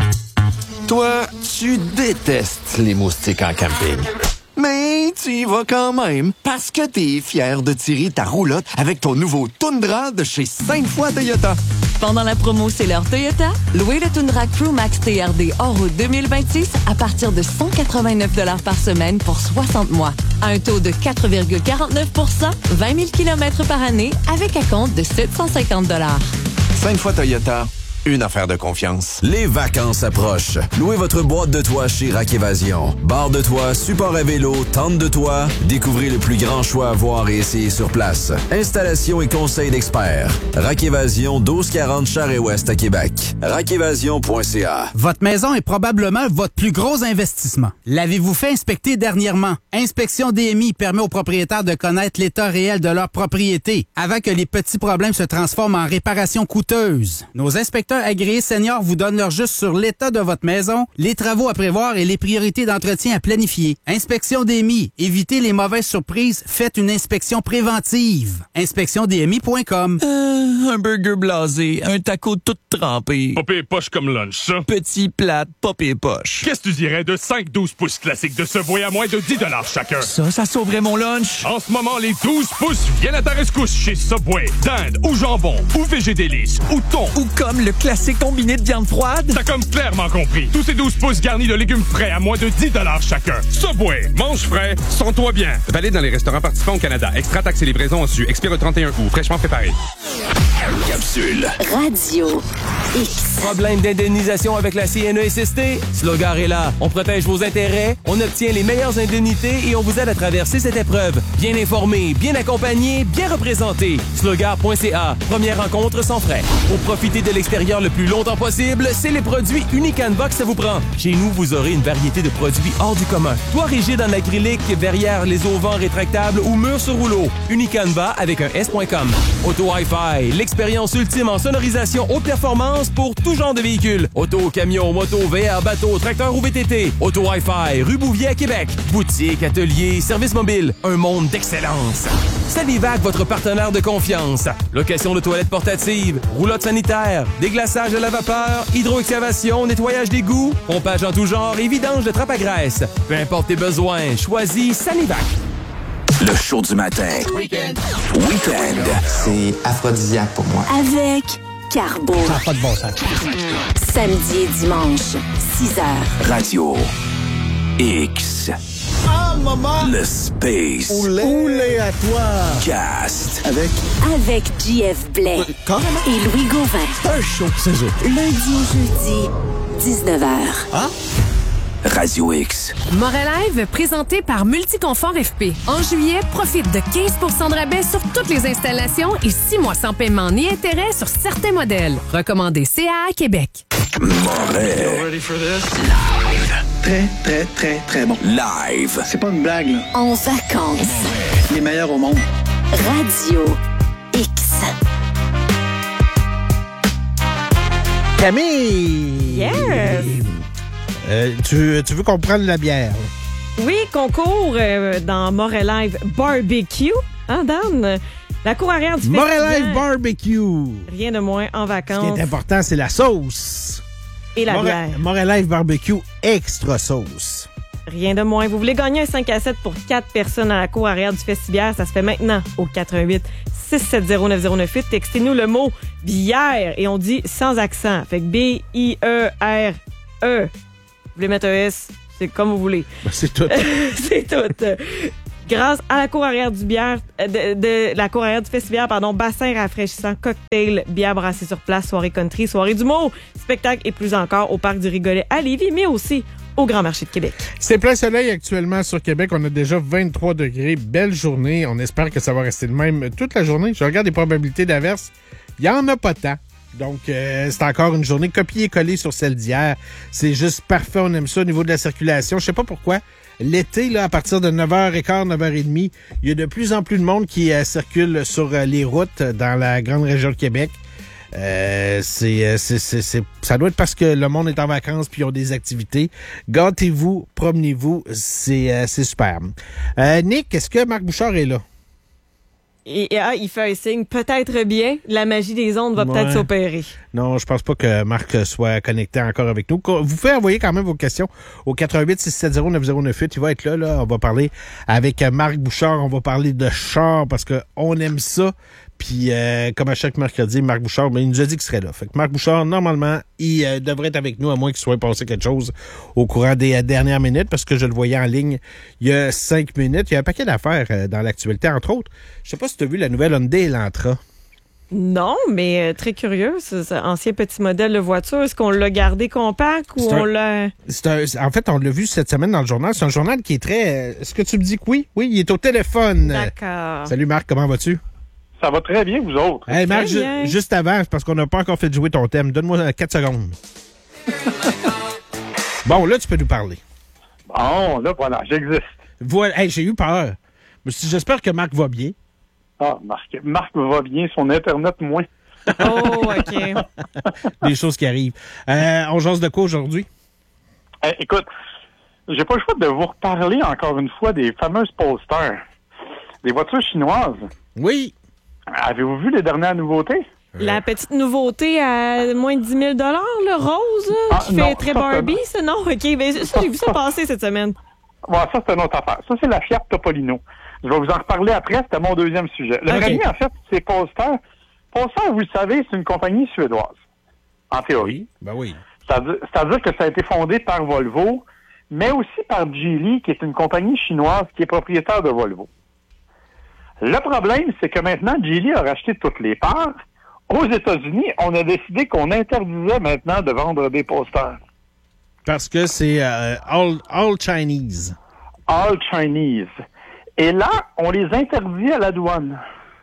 Speaker 23: Toi, tu détestes les moustiques en camping. Mais tu y vas quand même parce que t'es fier de tirer ta roulotte avec ton nouveau Tundra de chez Sainte-Foy Toyota.
Speaker 24: Pendant la promo C'est l'heure Toyota, louez le Tundra Crew Max T R D hors route deux mille vingt-six à partir de cent quatre-vingt-neuf dollars par semaine pour soixante mois. À un taux de quatre virgule quarante-neuf pour cent, vingt mille kilomètres par année avec un compte de sept cent cinquante dollars.
Speaker 23: Sainte-Foy Toyota. Une affaire de confiance.
Speaker 8: Les vacances approchent. Louez votre boîte de toit chez Rack Évasion. Barre de toit, support à vélo, tente de toit. Découvrez le plus grand choix à voir et essayer sur place. Installation et conseils d'experts. Rack Évasion, douze quarante Charest-Ouest à Québec. rack évasion point c a.
Speaker 25: Votre maison est probablement votre plus gros investissement. L'avez-vous fait inspecter dernièrement? Inspection D M I permet aux propriétaires de connaître l'état réel de leur propriété avant que les petits problèmes se transforment en réparations coûteuses. Nos inspecteurs agréés seniors vous donnent leur juste sur l'état de votre maison, les travaux à prévoir et les priorités d'entretien à planifier. Inspection D M I. Évitez les mauvaises surprises. Faites une inspection préventive. inspection d m i point com.
Speaker 26: Euh, un burger blasé, un taco tout trempé.
Speaker 27: Pas pire poche comme lunch, ça.
Speaker 26: Petit plat, pas pire poche.
Speaker 27: Qu'est-ce que tu dirais de cinq douze pouces classiques de Subway à moins de dix dollars chacun?
Speaker 26: Ça, ça sauverait mon lunch.
Speaker 27: En ce moment, les douze pouces viennent à ta rescousse chez Subway. Dinde ou jambon ou végé délice ou thon.
Speaker 26: Ou comme le classique combiné de viande froide.
Speaker 27: T'as comme clairement compris. Tous ces douze pouces garnis de légumes frais à moins de dix dollars chacun. Subway, mange frais, sens-toi bien.
Speaker 28: Valide dans les restaurants participants au Canada. Extra taxes et livraison en su. Expire le trente et un août. Fraîchement préparé.
Speaker 13: Capsule.
Speaker 4: Radio X.
Speaker 9: Problème d'indemnisation avec la C N E S S T? Slogar est là. On protège vos intérêts, on obtient les meilleures indemnités et on vous aide à traverser cette épreuve. Bien informé, bien accompagné, bien représenté. slogar point c a. Première rencontre sans frais. Pour profiter de l'extérieur le plus longtemps possible, c'est les produits Unicanva que ça vous prend. Chez nous, vous aurez une variété de produits hors du commun. Toit rigide en acrylique, verrière les auvents rétractables ou murs sur rouleau. Unicanva avec un S point com. Auto Hi-Fi, l'expérience ultime en sonorisation haute performance pour tout genre de véhicules. Auto, camion, moto, V R, bateau, tracteur ou V T T. Auto Hi-Fi, rue Bouvier à Québec. Boutique, atelier, service mobile. Un monde d'excellence. Sanivac, votre partenaire de confiance. Location de toilettes portatives, roulotte sanitaire, déglaçage à la vapeur, hydroexcavation, nettoyage d'égouts, pompage en tout genre et vidange de trappe à graisse. Peu importe tes besoins, choisis Sanivac.
Speaker 13: Le show du matin.
Speaker 4: Weekend.
Speaker 13: Weekend.
Speaker 29: C'est aphrodisiaque pour moi.
Speaker 4: Avec Carbo.
Speaker 12: Ça n'a pas de bon sens.
Speaker 4: Samedi et dimanche, six heures.
Speaker 13: Radio X.
Speaker 2: Ah, maman!
Speaker 13: Le Space.
Speaker 2: Oulé. Oulé à toi.
Speaker 13: Cast.
Speaker 2: Avec?
Speaker 4: Avec J F Blais.
Speaker 2: Carrément.
Speaker 4: Et Louis Gauvin.
Speaker 2: Un show, c'est ça.
Speaker 4: Lundi au jeudi, dix-neuf heures.
Speaker 2: Ah?
Speaker 13: Radio X.
Speaker 5: Morelive, présenté par Multiconfort F P. En juillet, profite de quinze pour cent de rabais sur toutes les installations et six mois sans paiement ni intérêt sur certains modèles. Recommandé C A A Québec.
Speaker 13: Morel.
Speaker 6: Très, très, très, très bon.
Speaker 13: Live.
Speaker 6: C'est pas une blague, là.
Speaker 4: En vacances.
Speaker 6: Les meilleurs au monde.
Speaker 4: Radio X.
Speaker 1: Camille!
Speaker 3: Yes!
Speaker 1: Euh, tu, tu veux qu'on prenne la bière?
Speaker 3: Oui, concours euh, dans Morelive Barbecue. Hein, Dan? La cour arrière du
Speaker 1: Morelive
Speaker 3: festival.
Speaker 1: Barbecue.
Speaker 3: Rien de moins en
Speaker 1: Ce
Speaker 3: vacances.
Speaker 1: qui est important, c'est la sauce.
Speaker 3: Et la
Speaker 1: More-
Speaker 3: bière.
Speaker 1: Morelive Barbecue extra sauce.
Speaker 3: Rien de moins. Vous voulez gagner un cinq à sept pour quatre personnes à la cour arrière du festival? Ça se fait maintenant au quatre un huit, six sept zéro, neuf zéro neuf huit. Textez-nous le mot bière et on dit sans accent. Fait que B I E R E. Vous voulez mettre un S? C'est comme vous voulez.
Speaker 1: Ben, c'est tout.
Speaker 3: C'est tout. Grâce à la cour arrière du bière, de, de la cour arrière du festival, pardon, bassin rafraîchissant, cocktail, bière brassée sur place, soirée country, soirée d'humour, spectacle et plus encore au Parc du Rigolet à Lévis, mais aussi au Grand Marché de Québec.
Speaker 1: C'est plein soleil actuellement sur Québec. On a déjà vingt-trois degrés. Belle journée. On espère que ça va rester de même toute la journée. Je regarde les probabilités d'averse. Il n'y en a pas tant. Donc, euh, c'est encore une journée copiée-collée sur celle d'hier. C'est juste parfait. On aime ça au niveau de la circulation. Je sais pas pourquoi. L'été, là, à partir de neuf heures quinze, neuf heures trente, il y a de plus en plus de monde qui euh, circule sur euh, les routes dans la grande région de Québec. Euh, c'est, c'est, c'est, c'est, ça doit être parce que le monde est en vacances puis ils ont des activités. Gâtez-vous, promenez-vous, c'est, euh, c'est super. Euh, Nick, est-ce que Marc Bouchard est là?
Speaker 3: Et, et ah, il fait un signe, peut-être bien. La magie des ondes va
Speaker 1: Ouais.
Speaker 3: peut-être s'opérer.
Speaker 1: Non, je pense pas que Marc soit connecté encore avec nous. Vous pouvez envoyer quand même vos questions au quatre un huit, six sept zéro, neuf zéro neuf huit. Il va être là, là. On va parler avec Marc Bouchard. On va parler de char parce que on aime ça. Puis, euh, comme à chaque mercredi, Marc Bouchard, ben, il nous a dit qu'il serait là. Fait que Marc Bouchard, normalement, il euh, devrait être avec nous, à moins qu'il soit passé quelque chose au courant des euh, dernières minutes, parce que je le voyais en ligne il y a cinq minutes. Il y a un paquet d'affaires euh, dans l'actualité, entre autres. Je sais pas si tu as vu la nouvelle Hyundai Elantra.
Speaker 3: Non, mais euh, très curieux, ce, ce ancien petit modèle de voiture. Est-ce qu'on l'a gardé compact ou
Speaker 1: C'est
Speaker 3: on
Speaker 1: un-
Speaker 3: l'a...
Speaker 1: C'est un- en fait, on l'a vu cette semaine dans le journal. C'est un journal qui est très... euh, Est-ce que tu me dis que oui? Oui, il est au téléphone.
Speaker 3: D'accord.
Speaker 1: Salut Marc, comment vas-tu?
Speaker 7: Ça va très bien, vous autres.
Speaker 1: Hey Marc,
Speaker 7: Très
Speaker 1: ju-
Speaker 7: bien.
Speaker 1: juste avant, c'est parce qu'on n'a pas encore fait jouer ton thème. Donne-moi quatre secondes. Bon, là, tu peux nous parler.
Speaker 7: Bon, là, voilà, j'existe.
Speaker 1: Voilà. Hey, j'ai eu peur. Mais si- j'espère que Marc va bien.
Speaker 7: Ah, Marc, Marc va bien, son Internet moins.
Speaker 3: Oh, OK.
Speaker 1: Des choses qui arrivent. Euh, on jase de quoi aujourd'hui?
Speaker 7: Eh, écoute, j'ai pas le choix de vous reparler encore une fois des fameuses Polestar, des voitures chinoises.
Speaker 1: Oui.
Speaker 7: Avez-vous vu les dernières nouveautés?
Speaker 3: La petite nouveauté à moins de dix mille dollars, le rose, là,
Speaker 7: Ah,
Speaker 3: qui
Speaker 7: non,
Speaker 3: fait très
Speaker 7: ça,
Speaker 3: Barbie,
Speaker 7: c'est-
Speaker 3: ça? Non, OK. Ben, ça, j'ai vu ça passer cette semaine.
Speaker 7: Bon, ça, c'est une autre affaire. Ça, c'est la Fiat Topolino. Je vais vous en reparler après, c'était mon deuxième sujet. Le
Speaker 3: OK.
Speaker 7: premier, en fait, c'est Polestar. Polestar, vous le savez, c'est une compagnie suédoise, en théorie.
Speaker 1: Ben oui.
Speaker 7: C'est-à-dire, c'est-à-dire que ça a été fondé par Volvo, mais aussi par Geely, qui est une compagnie chinoise qui est propriétaire de Volvo. Le problème, c'est que maintenant, Geely a racheté toutes les parts. Aux États-Unis, on a décidé qu'on interdisait maintenant de vendre des Polestar.
Speaker 1: Parce que c'est euh, all, all Chinese.
Speaker 7: All Chinese. Et là, on les interdit à la douane.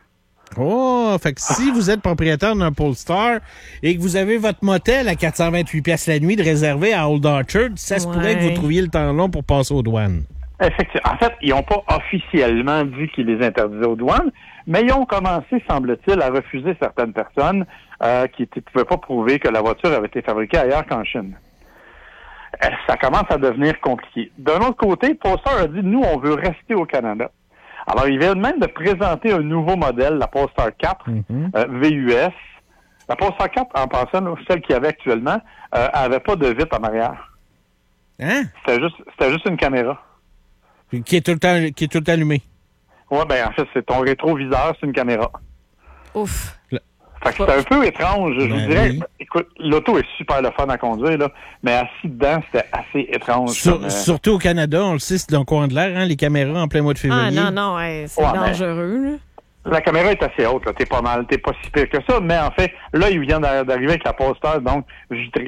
Speaker 1: Oh, fait que si vous êtes propriétaire d'un Polestar et que vous avez votre motel à quatre cent vingt-huit piastres la nuit de réservé à Old Orchard, ça se
Speaker 7: Ouais.
Speaker 1: pourrait que vous trouviez le temps long pour passer aux douanes.
Speaker 7: Effectivement. En fait, ils n'ont pas officiellement dit qu'ils les interdisaient aux douanes, mais ils ont commencé, semble-t-il, à refuser certaines personnes euh, qui ne pouvaient pas prouver que la voiture avait été fabriquée ailleurs qu'en Chine. Euh, Ça commence à devenir compliqué. D'un autre côté, Polestar a dit, nous, on veut rester au Canada. Alors, ils viennent même de présenter un nouveau modèle, la Polestar quatre, euh, V U S. La Polestar quatre, en passant, là, celle qu'il y avait actuellement, euh, avait pas de vitre en arrière.
Speaker 1: Hein?
Speaker 7: C'était juste, c'était juste une caméra.
Speaker 1: Qui est tout le temps, qui est tout le temps allumé.
Speaker 7: Ouais, ben en fait, c'est ton rétroviseur, c'est une caméra.
Speaker 3: Ouf.
Speaker 7: Fait que c'est un peu étrange. Je
Speaker 1: Ben
Speaker 7: vous dirais,
Speaker 1: oui.
Speaker 7: écoute, l'auto est super le fun à conduire, là, mais assis dedans, c'était assez étrange.
Speaker 1: Sur-
Speaker 7: comme, euh,
Speaker 1: Surtout au Canada, on le sait, c'est dans le coin de l'air, hein, les caméras en plein mois de février.
Speaker 3: Ah non, non, ouais, c'est
Speaker 7: Ouais, mais-
Speaker 3: dangereux, là.
Speaker 7: La caméra est assez haute, là. T'es pas mal, t'es pas si pire que ça, mais en fait, là, ils viennent d'a- d'arriver avec la Polestar, donc vitrée.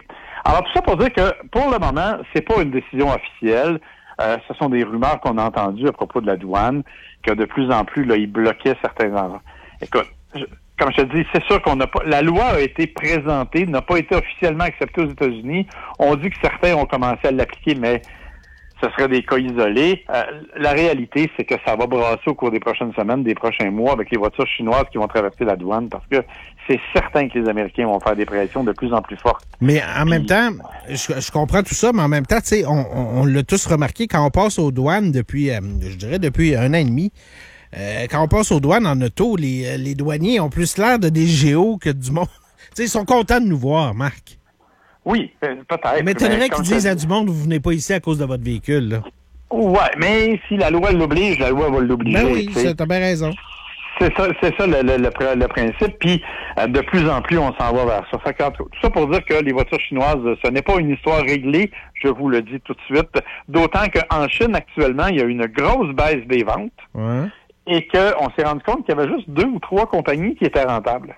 Speaker 7: Alors, tout ça pour dire que, pour le moment, c'est pas une décision officielle. Euh, ce sont des rumeurs qu'on a entendues à propos de la douane, que de plus en plus, là, ils bloquaient certains endroits. Écoute, je, comme je te dis, c'est sûr qu'on n'a pas... La loi a été présentée, n'a pas été officiellement acceptée aux États-Unis. On dit que certains ont commencé à l'appliquer, mais ce serait des cas isolés. Euh, la réalité, c'est que ça va brasser au cours des prochaines semaines, des prochains mois, avec les voitures chinoises qui vont traverser la douane, parce que c'est certain que les Américains vont faire des pressions de plus en plus fortes.
Speaker 1: Mais en Puis, même temps, je, je comprends tout ça, mais en même temps, tu sais, on, on, on l'a tous remarqué, quand on passe aux douanes depuis, euh, je dirais, depuis un an et demi, euh, quand on passe aux douanes en auto, les, les douaniers ont plus l'air de des géos que du monde. Tu sais, ils sont contents de nous voir, Marc.
Speaker 7: Oui, peut-être.
Speaker 1: Ça m'étonnerait qu'ils disent à du monde, vous venez pas ici à cause de votre véhicule, là.
Speaker 7: Ouais, mais si la loi l'oblige, la loi va l'obliger.
Speaker 1: Ben oui, t'sais. T'as bien raison.
Speaker 7: C'est ça, c'est ça le, le, le, le principe. Puis, euh, de plus en plus, on s'en va vers ça. Fait que, tout ça pour dire que les voitures chinoises, ce n'est pas une histoire réglée, je vous le dis tout de suite. D'autant qu'en Chine, actuellement, il y a une grosse baisse des ventes.
Speaker 1: Ouais.
Speaker 7: Et qu'on s'est rendu compte qu'il y avait juste deux ou trois compagnies qui étaient rentables.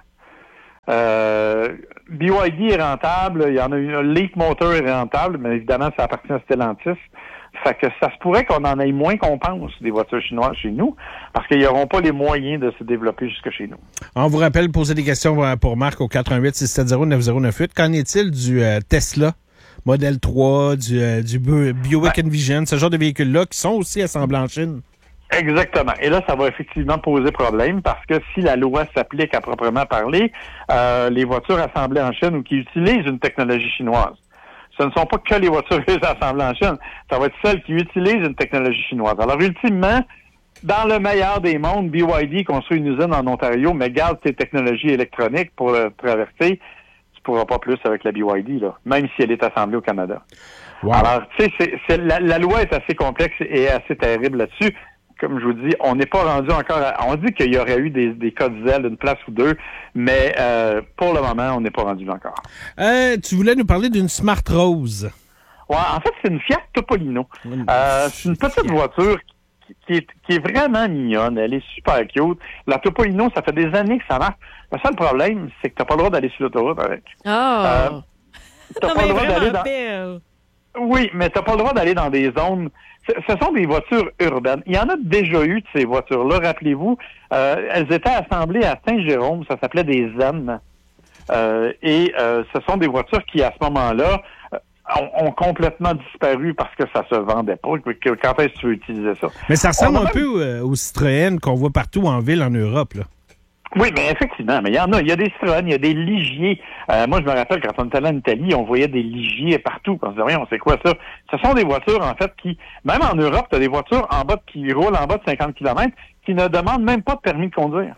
Speaker 7: Euh, B Y D est rentable, il y en a une, Leap Motor est rentable, mais évidemment, ça appartient à Stellantis. Fait que ça se pourrait qu'on en ait moins qu'on pense des voitures chinoises chez nous, parce qu'ils n'auront pas les moyens de se développer jusque chez nous.
Speaker 1: On vous rappelle, poser des questions pour Marc au quatre un huit, six sept zéro, neuf zéro neuf huit. Qu'en est-il du euh, Tesla Model trois, du, euh, du Buick ouais. Envision, ce genre de véhicules-là qui sont aussi assemblés en Chine?
Speaker 7: Exactement. Et là, ça va effectivement poser problème parce que si la loi s'applique à proprement parler, euh, les voitures assemblées en Chine ou qui utilisent une technologie chinoise, ce ne sont pas que les voitures assemblées en Chine, ça va être celles qui utilisent une technologie chinoise. Alors, ultimement, dans le meilleur des mondes, B Y D construit une usine en Ontario, mais garde ses technologies électroniques pour le traverser. Tu pourras pas plus avec la B Y D, là, même si elle est assemblée au Canada. Wow. Alors, tu sais, c'est, c'est, la, la loi est assez complexe et assez terrible là-dessus. Comme je vous dis, on n'est pas rendu encore à... On dit qu'il y aurait eu des, des cas de zèle, une place ou deux, mais euh, pour le moment, on n'est pas rendu là encore.
Speaker 1: Euh, tu voulais nous parler d'une Smart Rose.
Speaker 7: Ouais, en fait, c'est une Fiat Topolino. Euh, c'est une petite voiture qui, qui, est, qui est vraiment mignonne. Elle est super cute. La Topolino, ça fait des années que ça marche. Le seul problème, c'est que tu n'as pas le droit d'aller sur l'autoroute avec.
Speaker 3: Oh! Euh,
Speaker 7: t'as
Speaker 3: non,
Speaker 7: pas
Speaker 3: mais
Speaker 7: le droit d'aller dans...
Speaker 3: belle.
Speaker 7: Oui, mais tu n'as pas le droit d'aller dans des zones... Ce sont des voitures urbaines. Il y en a déjà eu de ces voitures-là. Rappelez-vous, euh, elles étaient assemblées à Saint-Jérôme. Ça s'appelait des Zen. Euh, et euh, ce sont des voitures qui, à ce moment-là, ont, ont complètement disparu parce que ça se vendait pas. Quand est-ce que tu veux utiliser ça?
Speaker 1: Mais ça ressemble un même... peu euh, aux Citroën qu'on voit partout en ville en Europe, là.
Speaker 7: Oui, mais effectivement, mais il y en a. Il y a des Citroën, il y a des Ligier. Euh, moi, je me rappelle, quand on était allé en Italie, on voyait des Ligier partout. On se disait, on sait quoi ça? Ce sont des voitures, en fait, qui, même en Europe, tu as des voitures en bas de, qui roulent en bas de cinquante kilomètres qui ne demandent même pas de permis de conduire.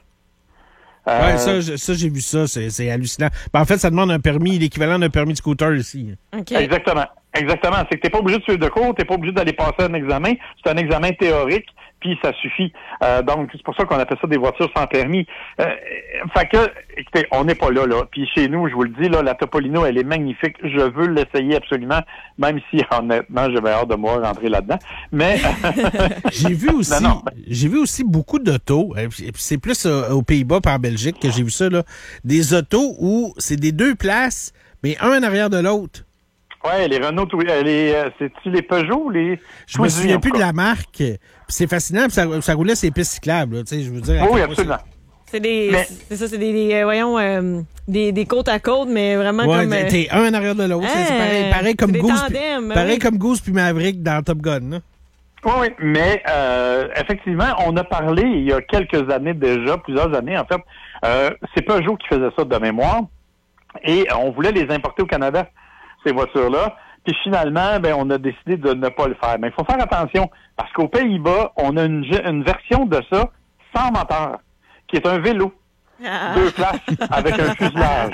Speaker 1: Euh... Ouais, ça, ça j'ai vu ça. C'est, c'est hallucinant. Ben, en fait, ça demande un permis, l'équivalent d'un permis de scooter ici.
Speaker 3: Okay.
Speaker 7: Exactement. Exactement. C'est que t'es pas obligé de suivre de cours, t'es pas obligé d'aller passer un examen. C'est un examen théorique, puis ça suffit. Euh, donc, c'est pour ça qu'on appelle ça des voitures sans permis. Euh, fait que, écoutez, on n'est pas là, là. Puis chez nous, je vous le dis, là, la Topolino, elle est magnifique. Je veux l'essayer absolument, même si, honnêtement, j'avais hâte de moi rentrer là-dedans. Mais...
Speaker 1: j'ai vu aussi, non, non. j'ai vu aussi beaucoup d'autos. C'est plus aux Pays-Bas par Belgique que j'ai vu ça, là. Des autos où c'est des deux places, mais un en arrière de l'autre.
Speaker 7: Ouais, les Renault, les, c'est-tu les Peugeot ou les...
Speaker 1: Je me souviens plus de la marque. Puis c'est fascinant, puis ça, ça roulait sur les pistes cyclables, là, tu sais, je veux dire.
Speaker 7: Oui, absolument.
Speaker 3: C'est des, mais... c'est ça, c'est des, des euh, voyons, euh, des, des côte à côte, mais vraiment
Speaker 1: ouais,
Speaker 3: comme...
Speaker 1: Ouais, t'es un en arrière de l'autre, hein, c'est pareil, pareil comme Goose,
Speaker 3: tandems,
Speaker 1: puis, pareil
Speaker 3: oui.
Speaker 1: comme Goose puis Maverick dans Top Gun, là.
Speaker 7: Oui, oui, mais euh, effectivement, on a parlé il y a quelques années déjà, plusieurs années en fait, euh, c'est Peugeot qui faisait ça de mémoire, et on voulait les importer au Canada, ces voitures-là. Puis finalement, ben, on a décidé de ne pas le faire. Mais il faut faire attention, parce qu'aux Pays-Bas, on a une, une version de ça sans moteur, qui est un vélo. Ah. Deux places avec un fuselage.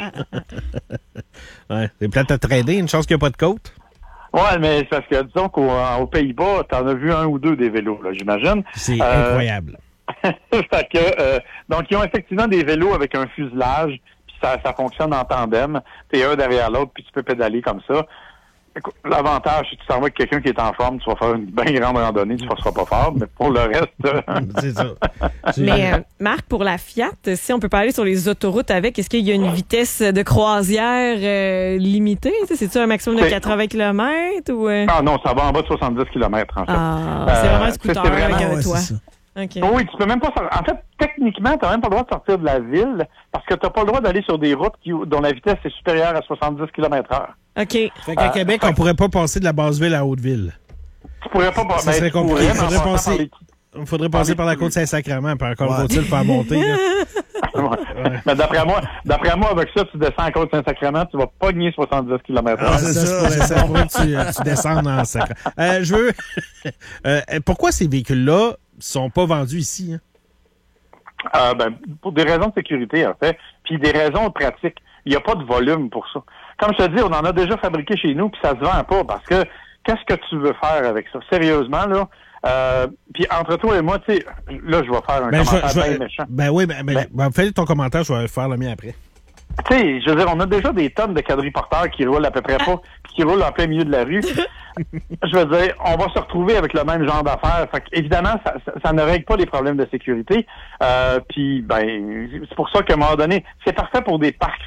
Speaker 1: Ouais, c'est plate à trader, une chance qu'il n'y a pas de côte.
Speaker 7: Ouais, mais c'est parce que disons qu'aux Pays-Bas, t'en as vu un ou deux des vélos, là, j'imagine.
Speaker 1: C'est euh, incroyable.
Speaker 7: Fait que, euh, donc, ils ont effectivement des vélos avec un fuselage, puis ça, ça fonctionne en tandem. T'es un derrière l'autre, puis tu peux pédaler comme ça. Écoute, l'avantage, si tu t'en vas avec quelqu'un qui est en forme, tu vas faire une bien grande randonnée, tu ne seras pas fort, mais pour le reste... euh,
Speaker 1: C'est ça.
Speaker 3: Mais euh, Marc, pour la Fiat, si on peut parler sur les autoroutes avec, est-ce qu'il y a une vitesse de croisière euh, limitée? C'est-tu un maximum de
Speaker 7: C'est-
Speaker 3: quatre-vingts kilomètres ou... euh?
Speaker 7: Ah non, ça va en bas de soixante-dix kilomètres, en fait.
Speaker 3: Ah, c'est vraiment un scooter
Speaker 7: c'est vraiment-
Speaker 3: avec un
Speaker 2: ouais,
Speaker 3: toit.
Speaker 2: c'est ça.
Speaker 3: OK.
Speaker 7: Oui, tu peux même pas sortir. En fait, techniquement, tu n'as même pas le droit de sortir de la ville parce que tu n'as pas le droit d'aller sur des routes qui, dont la vitesse est supérieure à soixante-dix kilomètres heure.
Speaker 3: OK.
Speaker 1: Fait qu'à
Speaker 7: Euh,
Speaker 1: Québec,
Speaker 7: fait-
Speaker 1: on pourrait pas passer de la Basse-Ville à Haute-Ville.
Speaker 7: Tu pourrais pas...
Speaker 1: Ça
Speaker 7: ben,
Speaker 1: serait
Speaker 7: tu
Speaker 1: compliqué.
Speaker 7: pourrais,
Speaker 1: Il
Speaker 7: mais en
Speaker 1: faudrait
Speaker 7: passant
Speaker 1: passer-
Speaker 7: par les-
Speaker 1: Il faudrait passer par la côte Saint-Sacrement, puis encore
Speaker 2: Ouais.
Speaker 1: faut-il faire monter. Là.
Speaker 7: Mais d'après moi, d'après moi, avec ça, tu descends en côte Saint-Sacrement, tu vas pogner soixante-dix kilomètres heure.
Speaker 2: Ah, c'est
Speaker 1: ça,
Speaker 2: ça,
Speaker 1: se pourrait,
Speaker 2: c'est
Speaker 1: ça
Speaker 2: ça.
Speaker 1: se pourrait que tu, euh, tu descendes en sacre. Euh, je veux... Euh, pourquoi ces véhicules-là sont pas vendus ici? Hein?
Speaker 7: Euh, ben, pour des raisons de sécurité, en fait, puis des raisons pratiques. Il n'y a pas de volume pour ça. Comme je te dis, on en a déjà fabriqué chez nous, puis ça se vend pas, parce que qu'est-ce que tu veux faire avec ça? Sérieusement, là, euh, puis entre toi et moi, tu sais, là, je vais faire un
Speaker 1: Ben, je,
Speaker 7: commentaire
Speaker 1: je-
Speaker 7: bien méchant.
Speaker 1: ben oui, ben, ben,
Speaker 7: Ben-
Speaker 1: ben, fais ton commentaire, je vais faire le mien après.
Speaker 7: Tu sais, je veux dire, on a déjà des tonnes de quadriporteurs qui roulent à peu près pas, puis qui roulent en plein milieu de la rue. Je veux dire, on va se retrouver avec le même genre d'affaires. Fait évidemment, ça, ça, ça ne règle pas les problèmes de sécurité. Euh, puis, ben, c'est pour ça qu'à un moment donné, c'est parfait pour des parcs